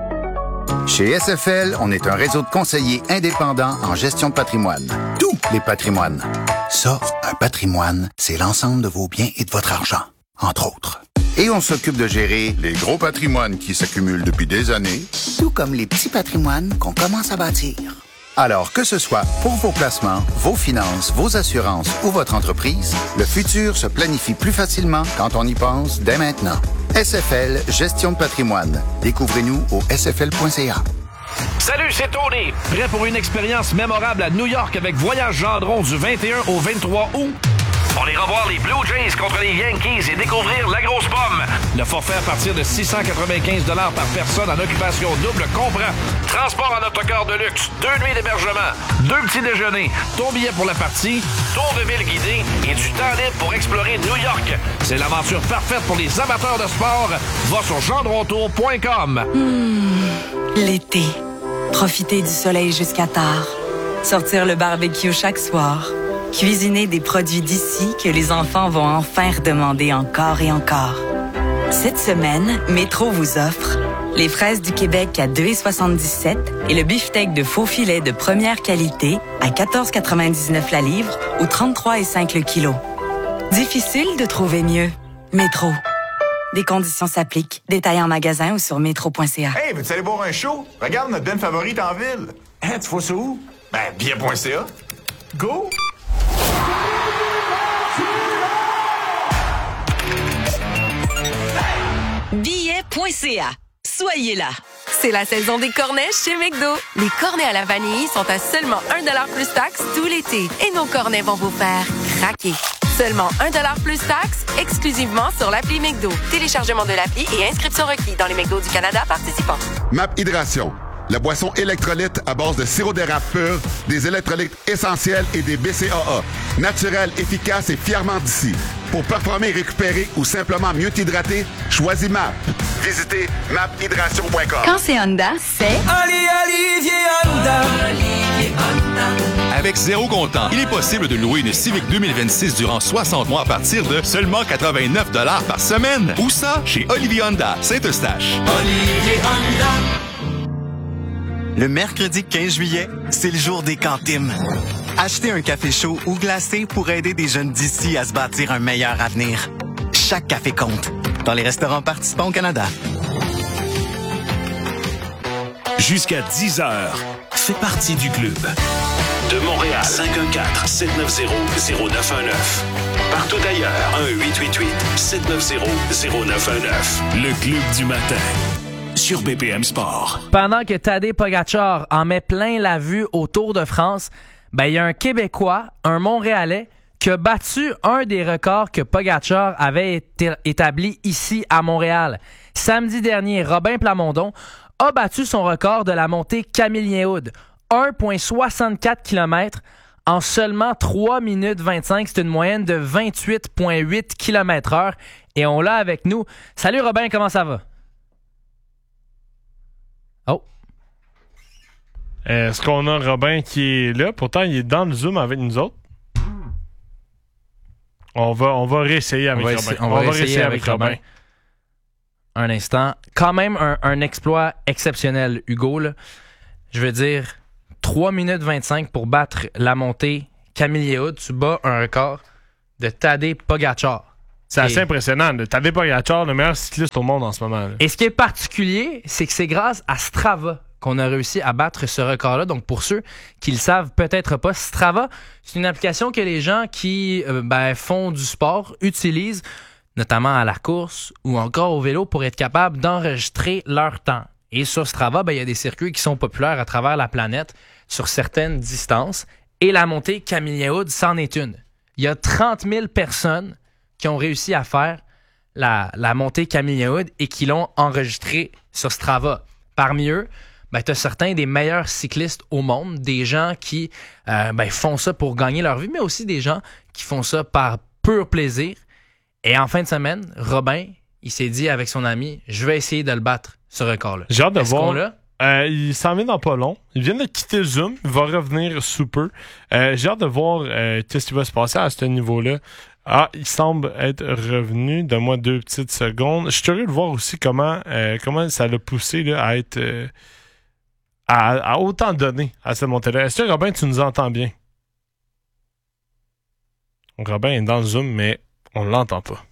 Chez S F L, on est un réseau de conseillers indépendants en gestion de patrimoine. Tous les patrimoines. Ça, un patrimoine, c'est l'ensemble de vos biens et de votre argent, entre autres. Et on s'occupe de gérer les gros patrimoines qui s'accumulent depuis des années, tout comme les petits patrimoines qu'on commence à bâtir. Alors, que ce soit pour vos placements, vos finances, vos assurances ou votre entreprise, le futur se planifie plus facilement quand on y pense dès maintenant. S F L, gestion de patrimoine. Découvrez-nous au s f l point c a. Salut, c'est Tony. Prêt pour une expérience mémorable à New York avec Voyage Gendron du vingt et un au vingt-trois août? On ira voir les Blue Jays contre les Yankees et découvrir la grosse pomme. Le forfait à partir de six cent quatre-vingt-quinze dollars par personne en occupation double comprend transport en autocar de luxe, deux nuits d'hébergement, deux petits déjeuners, ton billet pour la partie, tour de ville guidé et du temps libre pour explorer New York. C'est l'aventure parfaite pour les amateurs de sport. Va sur gendrontour point com. Mmh, l'été. Profiter du soleil jusqu'à tard. Sortir le barbecue chaque soir. Cuisiner des produits d'ici que les enfants vont enfin redemander encore et encore. Cette semaine, Métro vous offre les fraises du Québec à deux virgule soixante-dix-sept et le beefsteak de faux filet de première qualité à quatorze virgule quatre-vingt-dix-neuf la livre ou trente-trois virgule cinq le kilo. Difficile de trouver mieux. Métro. Des conditions s'appliquent. Détails en magasin ou sur métro point c a. Hey, veux-tu aller voir un show? Regarde notre band favorite en ville. Hein, tu vois ça où? Ben, billet point c a. Go! billet point c a. Soyez là. C'est la saison des cornets chez McDo. Les cornets à la vanille sont à seulement un dollar plus taxes tout l'été. Et nos cornets vont vous faire craquer. Seulement un dollar plus taxes, exclusivement sur l'appli McDo. Téléchargement de l'appli et inscription requis dans les McDo du Canada participants. Map Hydration. La boisson électrolyte à base de sirop d'érable pur, des électrolytes essentiels et des B C A A. Naturel, efficace et fièrement d'ici. Pour performer, récupérer ou simplement mieux t'hydrater, choisis M A P. Visitez map hydration point com. Quand c'est Honda, c'est... Ali Olivier Honda. Olivier Honda. Avec zéro comptant, il est possible de louer une Civic deux mille vingt-six durant soixante mois à partir de seulement quatre-vingt-neuf dollars par semaine. Où ça? Chez Olivier Honda, Saint-Eustache. Olivier Honda. Le mercredi quinze juillet, c'est le jour des cantines. Achetez un café chaud ou glacé pour aider des jeunes d'ici à se bâtir un meilleur avenir. Chaque café compte. Dans les restaurants participants au Canada. Jusqu'à dix heures, fais partie du club. De Montréal, cinq un quatre, sept neuf zéro, zéro neuf un neuf. Partout ailleurs, un huit huit huit, sept neuf zéro, zéro neuf un neuf. Le club du matin. Sur B P M Sport. Pendant que Tadej Pogačar en met plein la vue au Tour de France, ben il y a un Québécois, un Montréalais, qui a battu un des records que Pogačar avait été établi ici à Montréal. Samedi dernier, Robin Plamondon a battu son record de la montée Camille-Lien-Houde, un virgule soixante-quatre kilomètres en seulement trois minutes vingt-cinq. C'est une moyenne de vingt-huit virgule huit kilomètres heure. Et on l'a avec nous. Salut Robin, comment ça va? Oh. Est-ce qu'on a Robin qui est là? Pourtant, il est dans le Zoom avec nous autres. On va, on va réessayer avec on va Robin. essayer, on, on va, va réessayer, réessayer avec, avec Robin. Robin. un instant. Quand même un, un exploit exceptionnel, Hugo. Là. Je veux dire, trois minutes vingt-cinq pour battre la montée Camille Yehoud. Tu bats un record de Tadej Pogačar. C'est assez et... impressionnant. Tadej Pogačar, le meilleur cycliste au monde en ce moment. Là. Et ce qui est particulier, c'est que c'est grâce à Strava qu'on a réussi à battre ce record-là. Donc, pour ceux qui le savent peut-être pas, Strava, c'est une application que les gens qui euh, ben, font du sport utilisent, notamment à la course ou encore au vélo, pour être capable d'enregistrer leur temps. Et sur Strava, ben, il y a des circuits qui sont populaires à travers la planète sur certaines distances. Et la montée Camille Yehoud, c'en est une. Il y a trente mille personnes qui ont réussi à faire la, la montée Camille Yehoud et qui l'ont enregistrée sur Strava. Parmi eux, ben, tu as certains des meilleurs cyclistes au monde, des gens qui euh, ben, font ça pour gagner leur vie, mais aussi des gens qui font ça par pur plaisir. Et en fin de semaine, Robin, il s'est dit avec son ami, je vais essayer de le battre, ce record-là. J'ai hâte de Est-ce voir. qu'on l'a? Euh, il s'en vient dans pas long. Il vient de quitter Zoom. Il va revenir sous peu. Euh, j'ai hâte de voir euh, qu'est-ce qui va se passer à ce niveau-là. Ah, il semble être revenu. Donne-moi deux petites secondes. Je suis curieux de voir aussi comment euh, comment ça l'a poussé là, à être euh, à, à autant donner à cette montée-là. Est-ce que Robin, tu nous entends bien? Robin est dans le Zoom, mais on ne l'entend pas.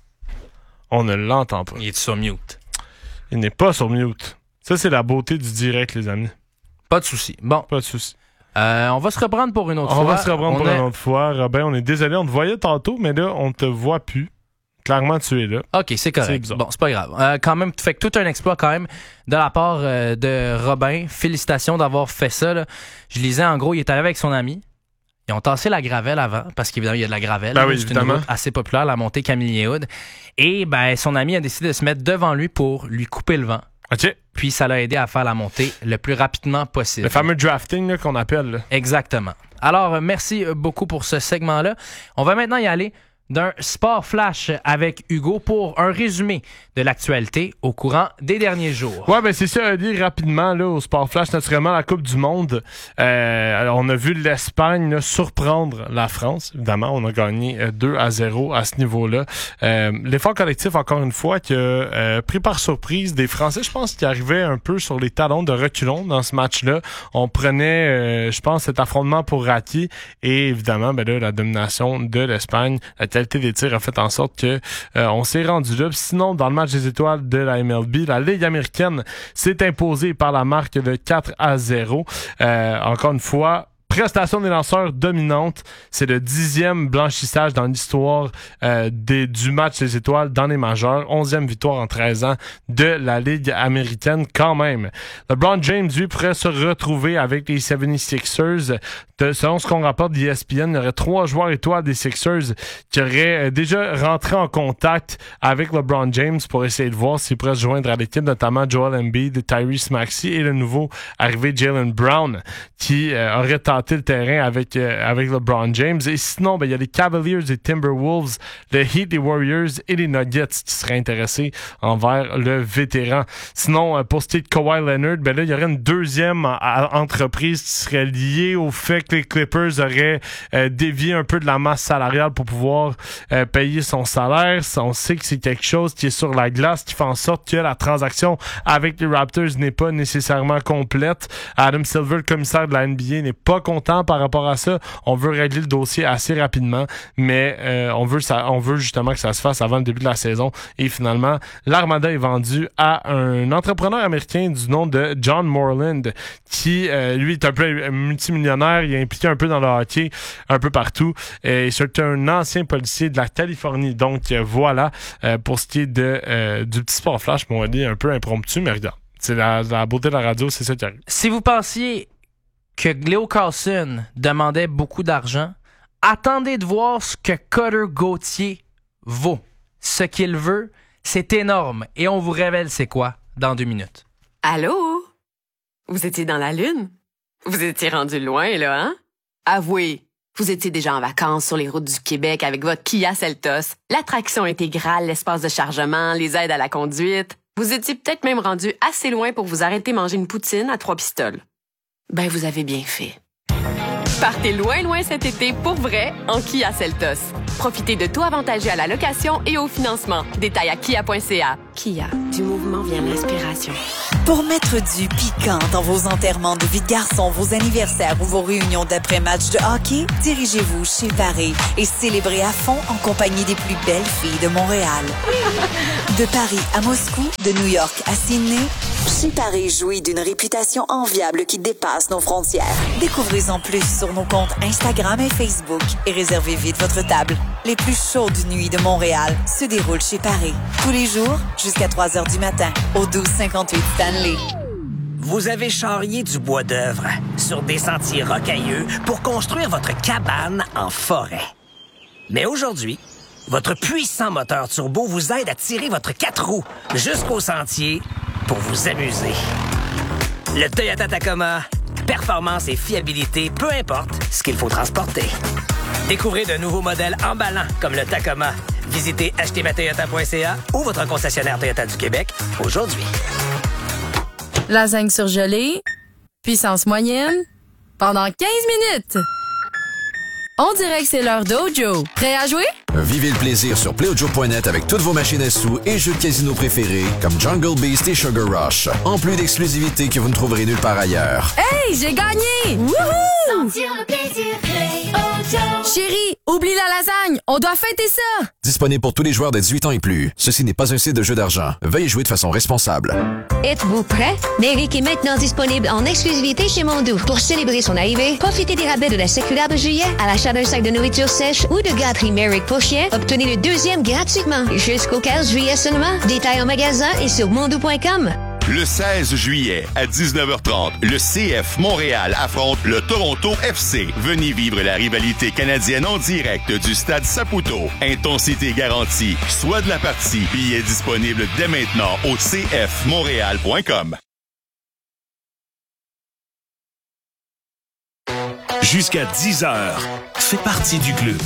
On ne l'entend pas. Il est sur mute. Il n'est pas sur mute. Ça, c'est la beauté du direct, les amis. Pas de souci. Bon. Pas de souci. Euh, on va se reprendre pour une autre on fois. On va se reprendre on pour est... une autre fois. Robin, on est désolé, on te voyait tantôt, mais là, on te voit plus. Clairement, tu es là. OK, c'est correct. C'est bon, c'est pas grave. Euh, quand même, fait que tout un exploit quand même de la part euh, de Robin. Félicitations d'avoir fait ça. Là. Je lisais, en gros, il est allé avec son ami. Ils ont tassé la gravelle avant, parce qu'évidemment, il y a de la gravelle. Ben oui, c'est évidemment. une route assez populaire, la montée Camille Yehoud. Et ben, son ami a décidé de se mettre devant lui pour lui couper le vent. OK. Puis ça l'a aidé à faire la montée le plus rapidement possible. Le fameux drafting là, qu'on appelle. Là. Exactement. Alors, merci beaucoup pour ce segment-là. On va maintenant y aller d'un sport flash avec Hugo pour un résumé de l'actualité au courant des derniers jours. Ouais, ben c'est ça, à dire rapidement là, au sport flash, naturellement, la Coupe du Monde. Euh, alors, on a vu l'Espagne là, surprendre la France. Évidemment, on a gagné euh, deux à zéro à ce niveau-là. Euh, l'effort collectif, encore une fois, qui a euh, pris par surprise des Français, je pense, qui arrivaient un peu sur les talons de reculons dans ce match-là. On prenait, euh, je pense, cet affrontement pour acquis et évidemment, ben là, la domination de l'Espagne, la qualité des tirs a fait en sorte que euh, on s'est rendu là. Sinon, dans le match des étoiles de la M L B, la Ligue américaine s'est imposée par la marque de quatre à zéro. Euh, encore une fois, prestation des lanceurs dominante. C'est le dixième blanchissage dans l'histoire euh, des, du match des étoiles dans les majeurs. Onzième victoire en treize ans de la Ligue américaine quand même. LeBron James, lui, pourrait se retrouver avec les soixante-sixers. De, selon ce qu'on rapporte d'E S P N, il y aurait trois joueurs étoiles des Sixers qui auraient euh, déjà rentré en contact avec LeBron James pour essayer de voir s'il pourrait se joindre à l'équipe, notamment Joel Embiid, Tyrese Maxey et le nouveau arrivé Jaylen Brown qui euh, aurait tenté le terrain avec euh, avec LeBron James. Et sinon, ben il y a les Cavaliers, les Timberwolves, le Heat, les Warriors et les Nuggets qui seraient intéressés envers le vétéran. Sinon, euh, pour ce qui est de Kawhi Leonard, ben là, il y aurait une deuxième a- entreprise qui serait liée au fait que les Clippers auraient euh, dévié un peu de la masse salariale pour pouvoir euh, payer son salaire. On sait que c'est quelque chose qui est sur la glace, qui fait en sorte que la transaction avec les Raptors n'est pas nécessairement complète. Adam Silver, le commissaire de la N B A, n'est pas content par rapport à ça. On veut régler le dossier assez rapidement, mais euh, on veut ça, on veut justement que ça se fasse avant le début de la saison. Et finalement, l'Armada est vendue à un entrepreneur américain du nom de John Moreland, qui euh, lui est un peu multimillionnaire. Il est impliqué un peu dans le hockey, un peu partout. Et c'est un ancien policier de la Californie. Donc euh, voilà euh, pour ce qui est de euh, du petit sport flash, on va dire un peu impromptu, mais regarde, c'est la, la beauté de la radio, c'est ça qui arrive. Si vous pensiez que Leo Carlson demandait beaucoup d'argent, attendez de voir ce que Cutter Gauthier vaut. Ce qu'il veut, c'est énorme. Et on vous révèle c'est quoi dans deux minutes. Allô? Vous étiez dans la Lune? Vous étiez rendu loin, là, hein? Avouez, vous étiez déjà en vacances sur les routes du Québec avec votre Kia Seltos, l'attraction intégrale, l'espace de chargement, les aides à la conduite. Vous étiez peut-être même rendu assez loin pour vous arrêter manger une poutine à trois pistoles. Ben, vous avez bien fait. Partez loin, loin cet été pour vrai en Kia Seltos. Profitez de taux avantagés à la location et au financement. Détails à kia point c a. Kia. Du mouvement vient l'inspiration. Pour mettre du piquant dans vos enterrements de vie de garçon, vos anniversaires ou vos réunions d'après-match de hockey, dirigez-vous chez Paris et célébrez à fond en compagnie des plus belles filles de Montréal. De Paris à Moscou, de New York à Sydney, chez Paris jouit d'une réputation enviable qui dépasse nos frontières. Découvrez-en plus sur nos comptes Instagram et Facebook et réservez vite votre table. Les plus chaudes nuits de Montréal se déroulent chez Paris. Tous les jours, jusqu'à trois heures du matin, au douze cinquante-huit Stanley. Vous avez charrié du bois d'œuvre sur des sentiers rocailleux pour construire votre cabane en forêt. Mais aujourd'hui, votre puissant moteur turbo vous aide à tirer votre quatre roues jusqu'au sentier pour vous amuser. Le Toyota Tacoma, performance et fiabilité, peu importe ce qu'il faut transporter. Découvrez de nouveaux modèles emballants comme le Tacoma. Visitez acheter ma toyota point c a ou votre concessionnaire Toyota du Québec aujourd'hui. Lasagne surgelée, puissance moyenne, pendant quinze minutes. On dirait que c'est l'heure d'Ojo. Prêt à jouer? Vivez le plaisir sur play ojo point net avec toutes vos machines à sous et jeux de casino préférés comme Jungle Beast et Sugar Rush. En plus d'exclusivités que vous ne trouverez nulle part ailleurs. Hey, j'ai gagné! Wouhou! Sentir le plaisir, Play Ojo. Chérie, oublie la lasagne, on doit fêter ça! Disponible pour tous les joueurs de dix-huit ans et plus. Ceci n'est pas un site de jeu d'argent. Veuillez jouer de façon responsable. Êtes-vous prêt? Méric est maintenant disponible en exclusivité chez Mondou. Pour célébrer son arrivée, profitez des rabais de la séculaire de juillet à l'achat d'un sac de nourriture sèche ou de gâterie Méric pour chien. Obtenez le deuxième gratuitement jusqu'au quinze juillet seulement. Détails en magasin et sur mondou point com. Le seize juillet, à dix-neuf heures trente, le C F Montréal affronte le Toronto F C. Venez vivre la rivalité canadienne en direct du stade Saputo. Intensité garantie. Soit de la partie. Billets disponibles dès maintenant au c f montréal point com. Jusqu'à dix heures, fais partie du club.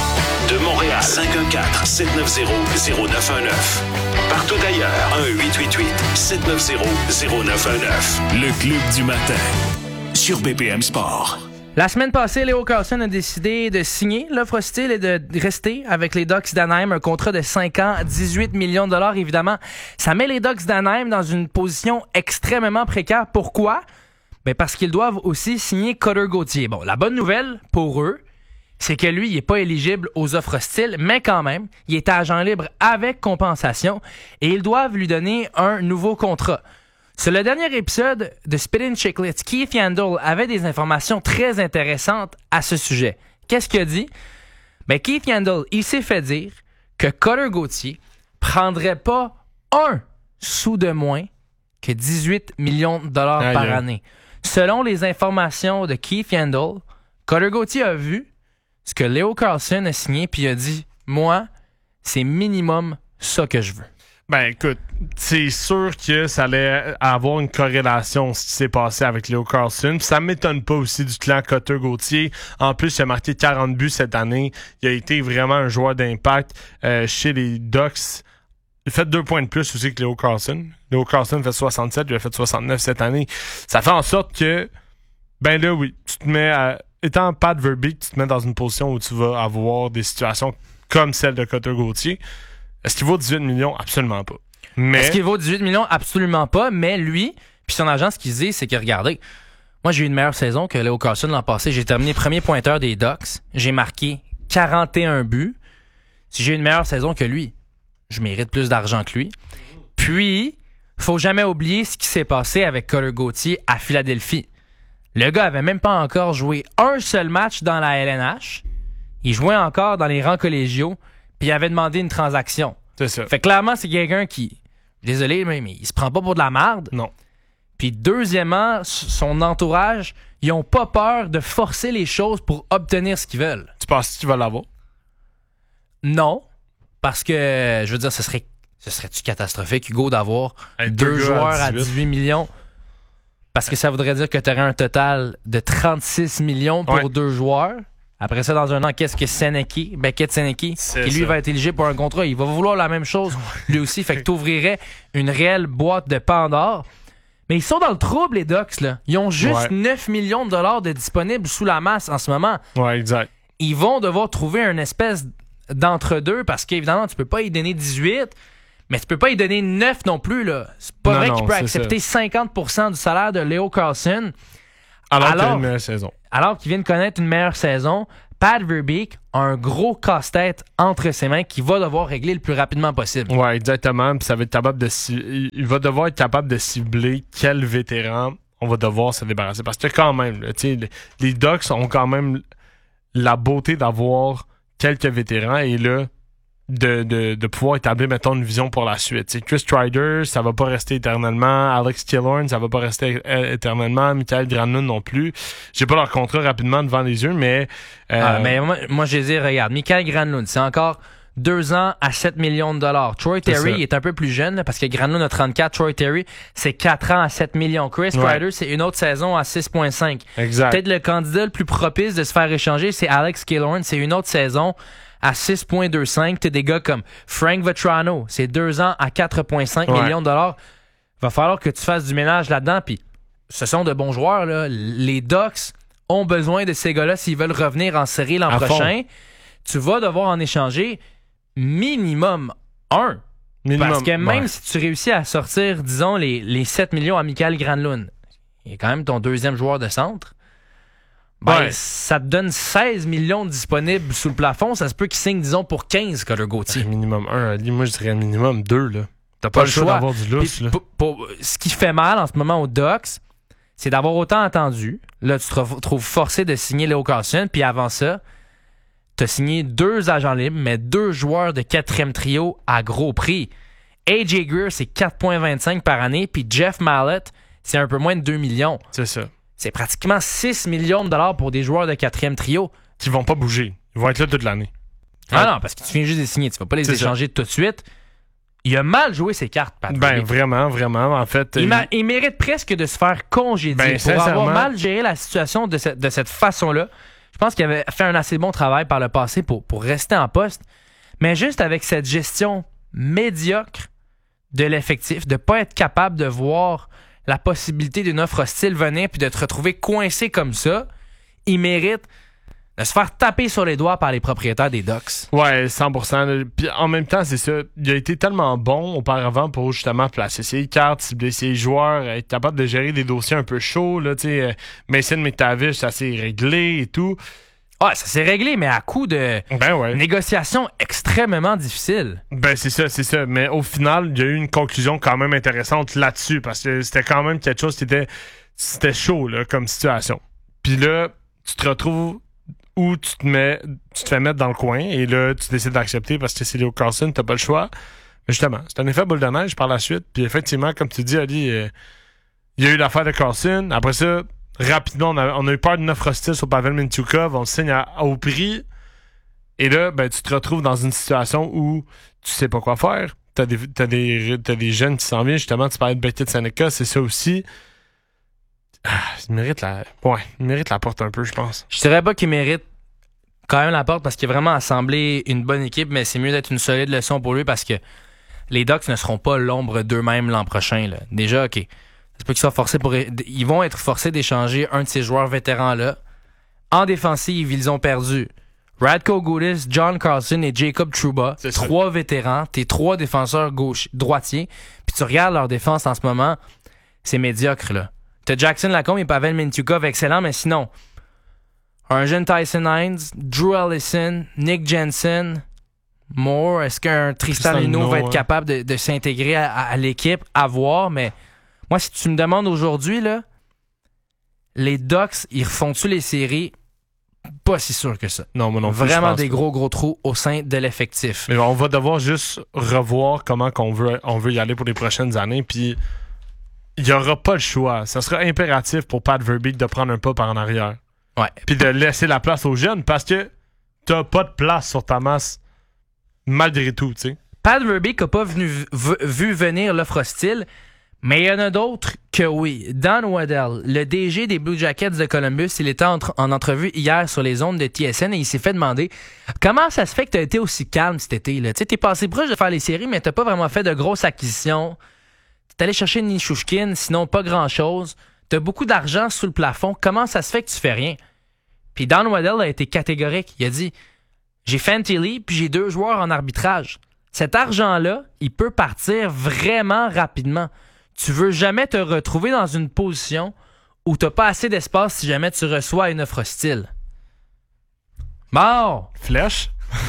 De Montréal, cinq un quatre, sept neuf zéro, zéro neuf un neuf. Partout ailleurs, un huit huit huit, sept neuf zéro, zéro neuf un neuf. Le club du matin, sur B P M Sport. La semaine passée, Leo Carlsson a décidé de signer l'offre hostile et de rester avec les Ducks d'Anaheim, un contrat de cinq ans, dix-huit millions de dollars. Évidemment, ça met les Ducks d'Anaheim dans une position extrêmement précaire. Pourquoi? Ben parce qu'ils doivent aussi signer Cutter Gauthier. Bon, la bonne nouvelle pour eux, c'est que lui, il n'est pas éligible aux offres hostiles, mais quand même, il est agent libre avec compensation et ils doivent lui donner un nouveau contrat. Sur le dernier épisode de Spittin' Chicklets, Keith Yandle avait des informations très intéressantes à ce sujet. Qu'est-ce qu'il a dit? Ben, Keith Yandle, il s'est fait dire que Cutter Gauthier prendrait pas un sou de moins que dix-huit millions de dollars Aïe. par année. Selon les informations de Keith Yandle, Cutter Gauthier a vu ce que Leo Carlsson a signé, puis il a dit, moi, c'est minimum ça que je veux. Ben écoute, c'est sûr que ça allait avoir une corrélation ce qui s'est passé avec Leo Carlsson. Puis ça m'étonne pas aussi du clan Cutter Gauthier. En plus, il a marqué quarante buts cette année. Il a été vraiment un joueur d'impact euh, chez les Ducks. Il a fait deux points de plus aussi que Leo Carlsson. Leo Carlsson fait soixante-sept, il a fait soixante-neuf cette année. Ça fait en sorte que, ben là, oui, tu te mets à... Étant Pat Verbeek, tu te mets dans une position où tu vas avoir des situations comme celle de Cutter Gauthier. Est-ce qu'il vaut dix-huit millions? Absolument pas. Mais... Est-ce qu'il vaut dix-huit millions? Absolument pas. Mais lui, puis son agent, ce qu'il dit, c'est que, regardez, moi, j'ai eu une meilleure saison que Leo Carlsson l'an passé. J'ai terminé premier pointeur des Ducks. J'ai marqué quarante et un buts. Si j'ai une meilleure saison que lui, je mérite plus d'argent que lui. Puis, faut jamais oublier ce qui s'est passé avec Cutter Gauthier à Philadelphie. Le gars avait même pas encore joué un seul match dans la L N H. Il jouait encore dans les rangs collégiaux, puis il avait demandé une transaction. C'est ça. Fait que clairement, c'est quelqu'un qui, désolé, mais, mais il se prend pas pour de la merde. Non. Puis deuxièmement, son entourage, ils ont pas peur de forcer les choses pour obtenir ce qu'ils veulent. Tu penses que tu vas l'avoir? Non, parce que, je veux dire, ce serait, ce serait-tu catastrophique, Hugo, d'avoir hey, deux, deux joueurs à dix-huit, à dix-huit millions? Parce que ça voudrait dire que tu aurais un total de trente-six millions pour ouais. deux joueurs. Après ça, dans un an, qu'est-ce que Seneki, Beckett Seneki, qui lui ça. va être éligible pour un contrat, il va vouloir la même chose lui aussi. Fait que tu ouvrirais une réelle boîte de Pandore. Mais ils sont dans le trouble, les Ducks, là. Ils ont juste ouais. neuf millions de dollars de disponibles sous la masse en ce moment. Ouais, exact. Ils vont devoir trouver une espèce d'entre-deux parce qu'évidemment, tu peux pas y donner dix-huit. Mais tu peux pas y donner neuf non plus, là. C'est pas non, vrai non, qu'il peut c'est accepter ça. cinquante pour cent du salaire de Leo Carlson. Alors, alors qu'il a une meilleure saison. Alors qu'il vient de connaître une meilleure saison, Pat Verbeek a un gros casse-tête entre ses mains qu'il va devoir régler le plus rapidement possible. Ouais, exactement. Puis ça va être capable de ci- il va devoir être capable de cibler quel vétéran on va devoir se débarrasser. Parce que quand même, là, tu sais, les, les Ducks ont quand même la beauté d'avoir quelques vétérans et là, de, de, de pouvoir établir, mettons, une vision pour la suite. T'sais, Chris Strider, ça va pas rester éternellement. Alex Killorn, ça va pas rester é- éternellement. Michael Granlund non plus. J'ai pas leur contrat rapidement devant les yeux, mais... Euh... Ah, mais moi, moi, je dis, regarde, Michael Granlund, c'est encore deux ans à sept millions de dollars. Troy Terry est un peu plus jeune, là, parce que Granlund a trente-quatre, Troy Terry, c'est quatre ans à sept millions. Chris Strider, ouais. c'est une autre saison à six virgule cinq. Exact. Peut-être le candidat le plus propice de se faire échanger, c'est Alex Killorn, c'est une autre saison à six virgule vingt-cinq. T'as des gars comme Frank Vetrano, c'est deux ans à quatre virgule cinq ouais. millions de dollars. Va falloir que tu fasses du ménage là-dedans, puis ce sont de bons joueurs, là. Les Ducks ont besoin de ces gars-là s'ils veulent revenir en série l'an à prochain. Fond. Tu vas devoir en échanger minimum un. Minimum, Parce que même ouais. si tu réussis à sortir, disons, les, les sept millions à Michael Granlund, il est quand même ton deuxième joueur de centre, ben, ouais. ça te donne seize millions disponibles sous le plafond. Ça se peut qu'il signe, disons, pour quinze, Cutter Gauthier. Ouais, minimum un. Moi, je dirais minimum deux, là. T'as pas, pas le choix d'avoir du lousse, là. Pour, pour, ce qui fait mal en ce moment aux Ducks, c'est d'avoir autant attendu. Là, tu te retrouves forcé de signer Leo Carlson, puis avant ça, t'as signé deux agents libres, mais deux joueurs de quatrième trio à gros prix. A J Greer, c'est quatre virgule vingt-cinq par année, puis Jeff Mallett, c'est un peu moins de deux millions. C'est ça. C'est pratiquement six millions de dollars pour des joueurs de quatrième trio. Qui vont pas bouger. Ils vont être là toute l'année. Ah ouais. Non, parce que tu viens juste de les signer. Tu vas pas les c'est échanger ça. Tout de suite. Il a mal joué ses cartes, Patrick. Ben, vraiment, vraiment. En fait, il, il... il mérite presque de se faire congédier ben, pour avoir mal géré la situation de, ce, de cette façon-là. Je pense qu'il avait fait un assez bon travail par le passé pour, pour rester en poste. Mais juste avec cette gestion médiocre de l'effectif, de ne pas être capable de voir la possibilité d'une offre hostile venir puis de te retrouver coincé comme ça, il mérite de se faire taper sur les doigts par les propriétaires des Ducks. Ouais, cent pour cent. Puis en même temps, c'est ça. Il a été tellement bon auparavant pour justement placer ses cartes, cibler ses joueurs, être capable de gérer des dossiers un peu chauds. Là, euh, Mason McTavish, ça s'est réglé et tout. Ouais, ça s'est réglé, mais à coup de ben ouais. négociations extrêmement difficiles. Ben c'est ça, c'est ça. Mais au final, il y a eu une conclusion quand même intéressante là-dessus parce que c'était quand même quelque chose qui était, c'était chaud là, comme situation. Puis là, tu te retrouves où tu te mets, tu te fais mettre dans le coin et là, tu décides d'accepter parce que c'est Leo Carlson, t'as pas le choix. Mais justement, c'est un effet boule de neige par la suite. Puis effectivement, comme tu dis, Ali, euh, il y a eu l'affaire de Carlson. Après ça, rapidement, on a, on a eu peur d'une offre hostile sur Pavel Mintyukov. On le signe à, au prix. Et là, ben, tu te retrouves dans une situation où tu sais pas quoi faire. T'as des, t'as des, t'as des jeunes qui s'en viennent. Justement, tu parlais de Beckett Seneca, c'est ça aussi. Ah, il mérite la... Ouais, il mérite la porte un peu, je pense. Je dirais pas qu'il mérite quand même la porte parce qu'il a vraiment assemblé une bonne équipe, mais c'est mieux d'être une solide leçon pour lui parce que les Ducks ne seront pas l'ombre d'eux-mêmes l'an prochain. Là. Déjà, OK. C'est pas qu'ils soient forcés pour... Ils vont être forcés d'échanger un de ces joueurs vétérans-là. En défensive, ils ont perdu Radko Gudas, John Carlson et Jacob Trouba. C'est trois ça. Vétérans. T'es trois défenseurs gauche, droitiers. Puis tu regardes leur défense en ce moment, c'est médiocre, là. T'as Jackson Lacombe et Pavel Mintyukov, excellent, mais sinon, un jeune Tyson Hines, Drew Allison, Nick Jensen, Moore, est-ce qu'un Tristan Luneau va être ouais. capable de, de s'intégrer à, à l'équipe? À voir, mais moi, si tu me demandes aujourd'hui, là, les Ducks, ils refont-tu les séries? Pas si sûr que ça. Non, moi non plus. Vraiment des gros, gros trous au sein de l'effectif. Mais on va devoir juste revoir comment qu'on veut, on veut y aller pour les prochaines années, puis il n'y aura pas le choix. Ça sera impératif pour Pat Verbeek de prendre un pas par en arrière. Ouais. Puis de laisser la place aux jeunes parce que t'as pas de place sur ta masse malgré tout, tu sais. Pat Verbeek n'a pas venu, v- vu venir l'offre hostile, mais il y en a d'autres que oui. Dan Waddell, le D G des Blue Jackets de Columbus, il était en, en entrevue hier sur les ondes de T S N et il s'est fait demander comment ça se fait que tu as été aussi calme cet été. Tu sais, t'es passé proche de faire les séries, mais t'as pas vraiment fait de grosses acquisitions. T'es allé chercher Nichushkin, sinon pas grand-chose. T'as beaucoup d'argent sous le plafond. Comment ça se fait que tu fais rien? Puis Dan Waddell a été catégorique. Il a dit « J'ai Fantilli, puis j'ai deux joueurs en arbitrage. cet argent-là, il peut partir vraiment rapidement. Tu veux jamais te retrouver dans une position où tu n'as pas assez d'espace si jamais tu reçois une offre hostile. Bon! Flèche.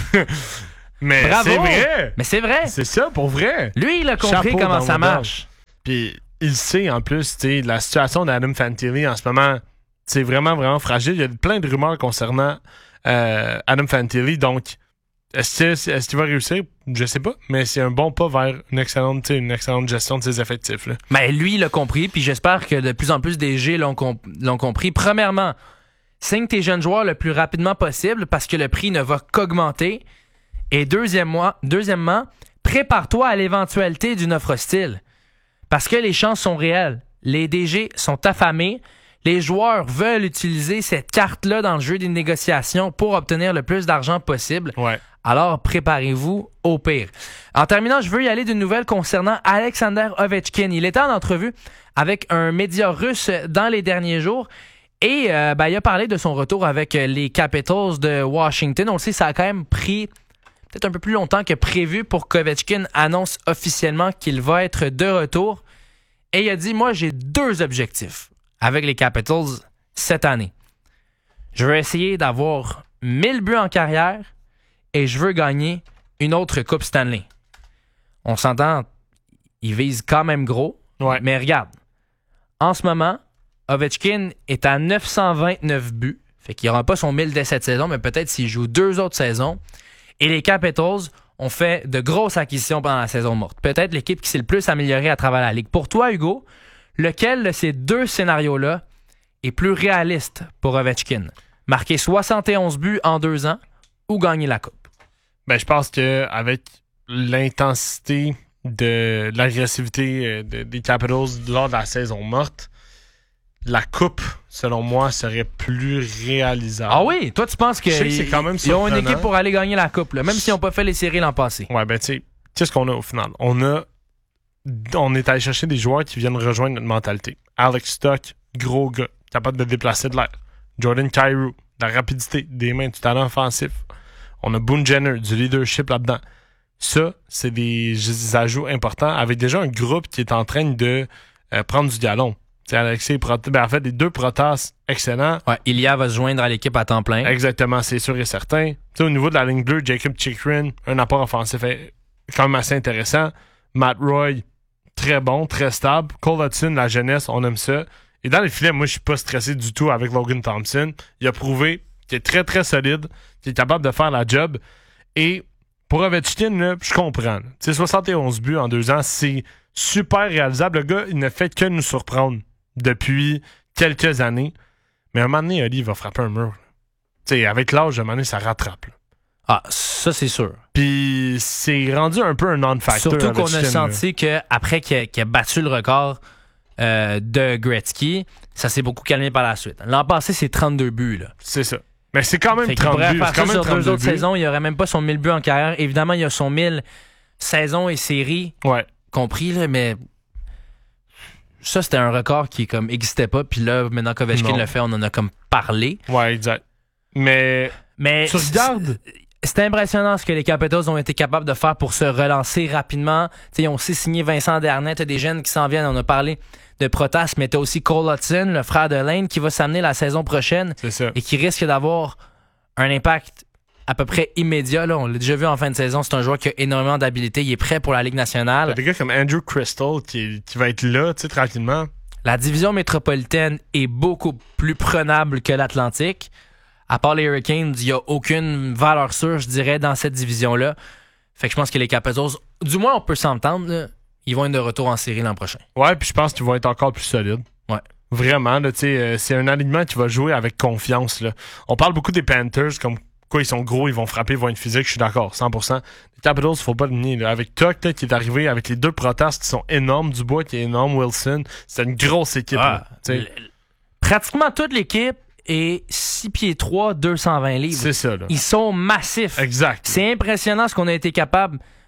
Mais Bravo! c'est vrai! Mais c'est vrai! C'est ça, pour vrai! Lui, il a compris Chapeau comment dans ça le marche. Puis il sait, en plus, tu sais, la situation d'Adam Fantilli en ce moment, c'est vraiment, vraiment fragile. Il y a plein de rumeurs concernant euh, Adam Fantilli, donc est-ce, que, est-ce qu'il va réussir? Je sais pas, mais c'est un bon pas vers une excellente, une excellente gestion de ses effectifs. Là. Ben, lui, il l'a compris, puis j'espère que de plus en plus des G l'ont, comp- l'ont compris. Premièrement, signe tes jeunes joueurs le plus rapidement possible parce que le prix ne va qu'augmenter. Et deuxièmement, deuxièmement, prépare-toi à l'éventualité d'une offre hostile. Parce que les chances sont réelles. Les D G sont affamés. Les joueurs veulent utiliser cette carte-là dans le jeu des négociations pour obtenir le plus d'argent possible. Ouais. Alors, préparez-vous au pire. En terminant, je veux y aller d'une nouvelle concernant Alexander Ovechkin. Il était en entrevue avec un média russe dans les derniers jours et euh, ben, il a parlé de son retour avec les Capitals de Washington. On le sait, ça a quand même pris peut-être un peu plus longtemps que prévu pour qu'Ovechkin annonce officiellement qu'il va être de retour. Et il a dit, moi, j'ai deux objectifs avec les Capitals cette année. Je veux essayer d'avoir mille buts en carrière et je veux gagner une autre Coupe Stanley. On s'entend, il vise quand même gros, ouais. Mais regarde, en ce moment, Ovechkin est à neuf cent vingt-neuf buts, fait qu'il n'aura pas son mille dès cette saison, mais peut-être s'il joue deux autres saisons. Et les Capitals ont fait de grosses acquisitions pendant la saison morte. Peut-être l'équipe qui s'est le plus améliorée à travers la Ligue. Pour toi, Hugo, lequel de ces deux scénarios-là est plus réaliste pour Ovechkin? Marquer soixante et onze buts en deux ans ou gagner la Coupe? Ben, je pense qu'avec l'intensité de l'agressivité de, des Capitals lors de la saison morte, la coupe, selon moi, serait plus réalisable. Ah oui? Toi, tu penses que je sais que c'est quand même ils ont une surprenant. équipe pour aller gagner la coupe, là, même s'ils n'ont pas fait les séries l'an passé. Ouais, ben tu sais, qu'est-ce qu'on a au final? On a on est allé chercher des joueurs qui viennent rejoindre notre mentalité. Alex Stock, gros gars, capable de déplacer de l'air. Jordan Kyrou, de la rapidité, des mains, du talent offensif. On a Boone Jenner, du leadership là-dedans. Ça, c'est des, des ajouts importants avec déjà un groupe qui est en train de euh, prendre du galon. C'est Alexis Protas, ben en fait, les deux Protas excellents. Ouais, Ilya va se joindre à l'équipe à temps plein. Exactement, c'est sûr et certain. T'sais, au niveau de la ligne bleue, Jacob Chikrin, un apport offensif est quand même assez intéressant. Matt Roy, très bon, très stable. Cole Hudson, la jeunesse, on aime ça. Et dans les filets, moi, je suis pas stressé du tout avec Logan Thompson. Il a prouvé qu'il est très, très solide, qu'il est capable de faire la job. Et pour Ovechkin, là, je comprends. Tu sais, soixante et onze buts en deux ans, c'est super réalisable. Le gars, il ne fait que nous surprendre depuis quelques années. Mais à un moment donné, Ali, il va frapper un mur. Tu sais, avec l'âge, à un moment donné, ça rattrape. Là. Ah, ça, c'est sûr. Puis c'est rendu un peu un non-factor. Surtout qu'on a senti qu'après qu'il a, qu'il a battu le record euh, de Gretzky, ça s'est beaucoup calmé par la suite. L'an passé, c'est trente-deux buts. Là. C'est ça. Mais c'est quand même fait trente buts. Il pourrait faire ça sur deux autres buts. saisons. Il n'y aurait même pas son mille buts en carrière. Évidemment, il y a son mille saisons et séries ouais. compris, là, mais ça, c'était un record qui comme n'existait pas. Puis là, maintenant qu'Ovechkin le fait, on en a comme parlé. Ouais, exact. Mais, mais tu regardes... C'est impressionnant ce que les Capitals ont été capables de faire pour se relancer rapidement. T'sais, ils ont aussi signé Vincent Desharnais, t'as des jeunes qui s'en viennent. On a parlé de Protas, mais t'as aussi Cole Hudson, le frère de Lane, qui va s'amener la saison prochaine C'est ça. et qui risque d'avoir un impact à peu près immédiat. Là. On l'a déjà vu en fin de saison. C'est un joueur qui a énormément d'habilité. Il est prêt pour la Ligue nationale. T'as des gars comme Andrew Crystal qui, qui va être là tranquillement. La division métropolitaine est beaucoup plus prenable que l'Atlantique. À part les Hurricanes, il n'y a aucune valeur sûre, je dirais, dans cette division-là. Fait que je pense que les Capitals, du moins on peut s'entendre, là, ils vont être de retour en série l'an prochain. Ouais, puis je pense qu'ils vont être encore plus solides. Ouais. Vraiment, là, euh, c'est un alignement qui va jouer avec confiance. Là. On parle beaucoup des Panthers, comme quoi ils sont gros, ils vont frapper, ils vont être physiques, je suis d'accord, cent pour cent. Les Capitals, il faut pas le nier. Là. Avec Tuck là, qui est arrivé, avec les deux Protas qui sont énormes, Dubois qui est énorme, Wilson, c'est une grosse équipe. Ah, là, pratiquement toute l'équipe et six pieds trois, deux cent vingt livres. C'est ça, là. Ils sont massifs. Exact. C'est impressionnant ce qu'on a été capable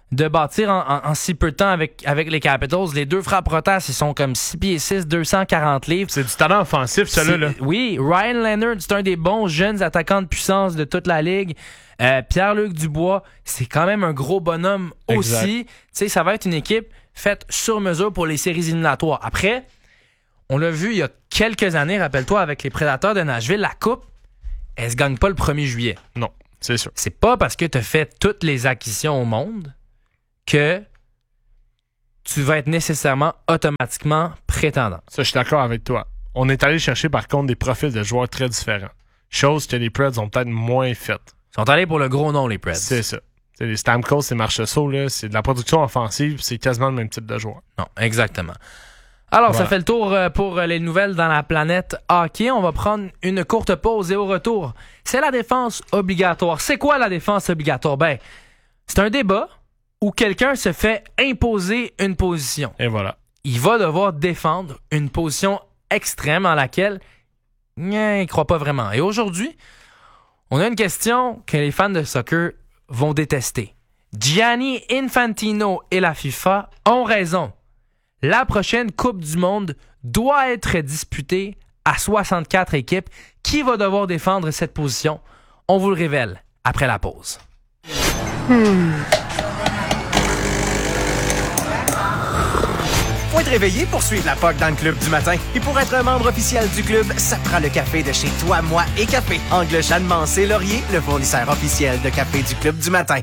de bâtir en, en, en si peu de temps avec, avec les Capitals. Les deux frères Protas, ils sont comme six pieds six, deux cent quarante livres. C'est du talent offensif, ça, là. Oui, Ryan Leonard, c'est un des bons jeunes attaquants de puissance de toute la Ligue. Euh, Pierre-Luc Dubois, c'est quand même un gros bonhomme exact. aussi. Tu sais, ça va être une équipe faite sur mesure pour les séries éliminatoires. Après, on l'a vu il y a quelques années, rappelle-toi, avec les Prédateurs de Nashville, la Coupe, elle se gagne pas le premier juillet. Non, c'est sûr. C'est pas parce que tu as fait toutes les acquisitions au monde que tu vas être nécessairement automatiquement prétendant. Ça, je suis d'accord avec toi. On est allé chercher, par contre, des profils de joueurs très différents. Chose que les Preds ont peut-être moins faites. Ils sont allés pour le gros nom, les Preds. C'est ça. T'sais, les Stamkos, c'est Marchessault, là, c'est de la production offensive, c'est quasiment le même type de joueur. Non, exactement. Alors, voilà. Ça fait le tour pour les nouvelles dans la planète hockey. On va prendre une courte pause et au retour, c'est la défense obligatoire. C'est quoi la défense obligatoire? Ben, c'est un débat où quelqu'un se fait imposer une position. Et voilà. Il va devoir défendre une position extrême en laquelle il ne croit pas vraiment. Et aujourd'hui, on a une question que les fans de soccer vont détester. Gianni Infantino et la FIFA ont raison. La prochaine Coupe du Monde doit être disputée à soixante-quatre équipes. Qui va devoir défendre cette position? On vous le révèle après la pause. Hmm. Faut être réveillé pour suivre la P O C dans le club du matin. Et pour être un membre officiel du club, ça prend le café de chez Toi, Moi et Café. Angle Jeanne-Mancé Laurier, le fournisseur officiel de café du club du matin.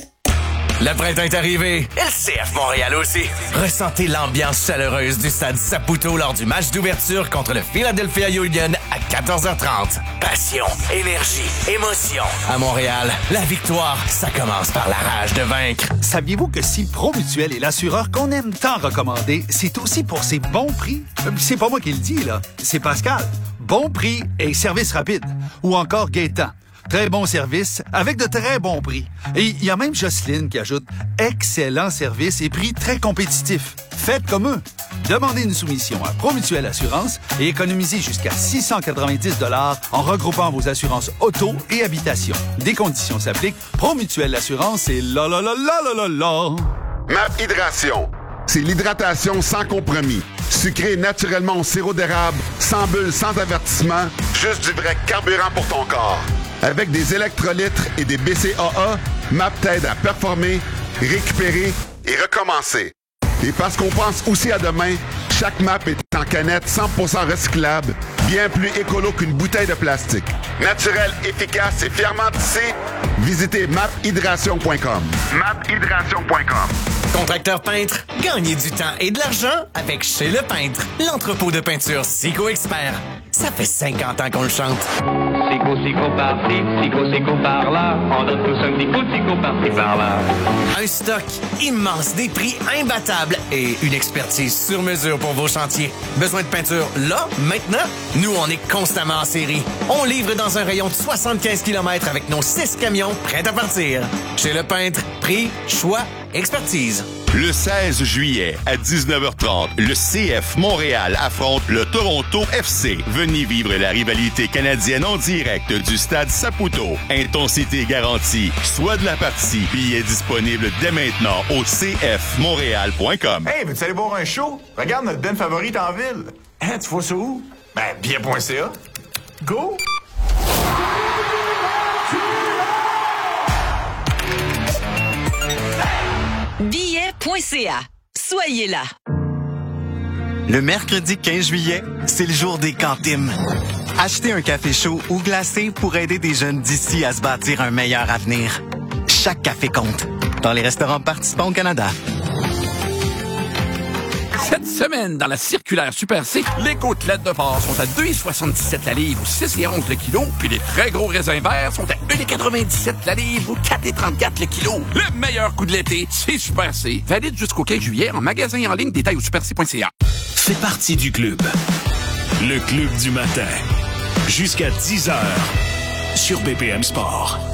Le printemps est arrivé. Et le C F Montréal aussi. Ressentez l'ambiance chaleureuse du stade Saputo lors du match d'ouverture contre le Philadelphia Union à quatorze heures trente. Passion, énergie, émotion. À Montréal, la victoire, ça commence par la rage de vaincre. Saviez-vous que si Promutuel est l'assureur qu'on aime tant recommander, c'est aussi pour ses bons prix? C'est pas moi qui le dis, là. C'est Pascal. Bon prix et service rapide. Ou encore Gaétan. Très bon service, avec de très bons prix. Et il y a même Jocelyne qui ajoute « Excellent service et prix très compétitifs. Faites comme eux. » Demandez une soumission à Promutuel Assurance et économisez jusqu'à six cent quatre-vingt-dix dollars en regroupant vos assurances auto et habitation. Des conditions s'appliquent. Promutuel Assurance, c'est la la la la la la la. MAP Hydration. C'est l'hydratation sans compromis. Sucré naturellement au sirop d'érable, sans bulles, sans avertissement, juste du vrai carburant pour ton corps. Avec des électrolytes et des B C A A, MAP t'aide à performer, récupérer et recommencer. Et parce qu'on pense aussi à demain, chaque MAP est en canette cent pour cent recyclable, bien plus écolo qu'une bouteille de plastique. Naturel, efficace et fièrement tissé, visitez map hydration point com. map hydration point com. Contracteur peintre, gagnez du temps et de l'argent avec Chez Le Peintre, l'entrepôt de peinture Sico Expert. Ça fait cinquante ans qu'on le chante. Sico, sico par-ci, sico, sico par-là. On donne tous un petit coup de sico par-ci, par-là. Un stock immense, des prix imbattables et une expertise sur mesure pour vos chantiers. Besoin de peinture là, maintenant? Nous, on est constamment en série. On livre dans un rayon de soixante-quinze kilomètres avec nos six camions prêts à partir. Chez Le Peintre, prix, choix, expertise. Le seize juillet à dix-neuf heures trente, le C F Montréal affronte le Toronto F C. Venez vivre la rivalité canadienne en direct du stade Saputo. Intensité garantie. Soit de la partie. Billets disponibles dès maintenant au c f montréal point com. Hey, veux-tu aller voir un show? Regarde notre band favorite en ville. Hein, tu vois ça où? Ben, billet point c a. Go! billet point c a. Soyez là. Le mercredi quinze juillet, c'est le jour des cantines. Achetez un café chaud ou glacé pour aider des jeunes d'ici à se bâtir un meilleur avenir. Chaque café compte. Dans les restaurants participants au Canada. Cette semaine, dans la circulaire Super C, les côtelettes de porc sont à deux virgule soixante-dix-sept la livre ou six virgule onze le kilo, puis les très gros raisins verts sont à un virgule quatre-vingt-dix-sept la livre ou quatre virgule trente-quatre le kilo. Le meilleur coup de l'été, c'est Super C. Valide jusqu'au quinze juillet en magasin et en ligne, détail au super c point c a. Fais partie du club. Le club du matin. Jusqu'à dix heures sur B P M Sport.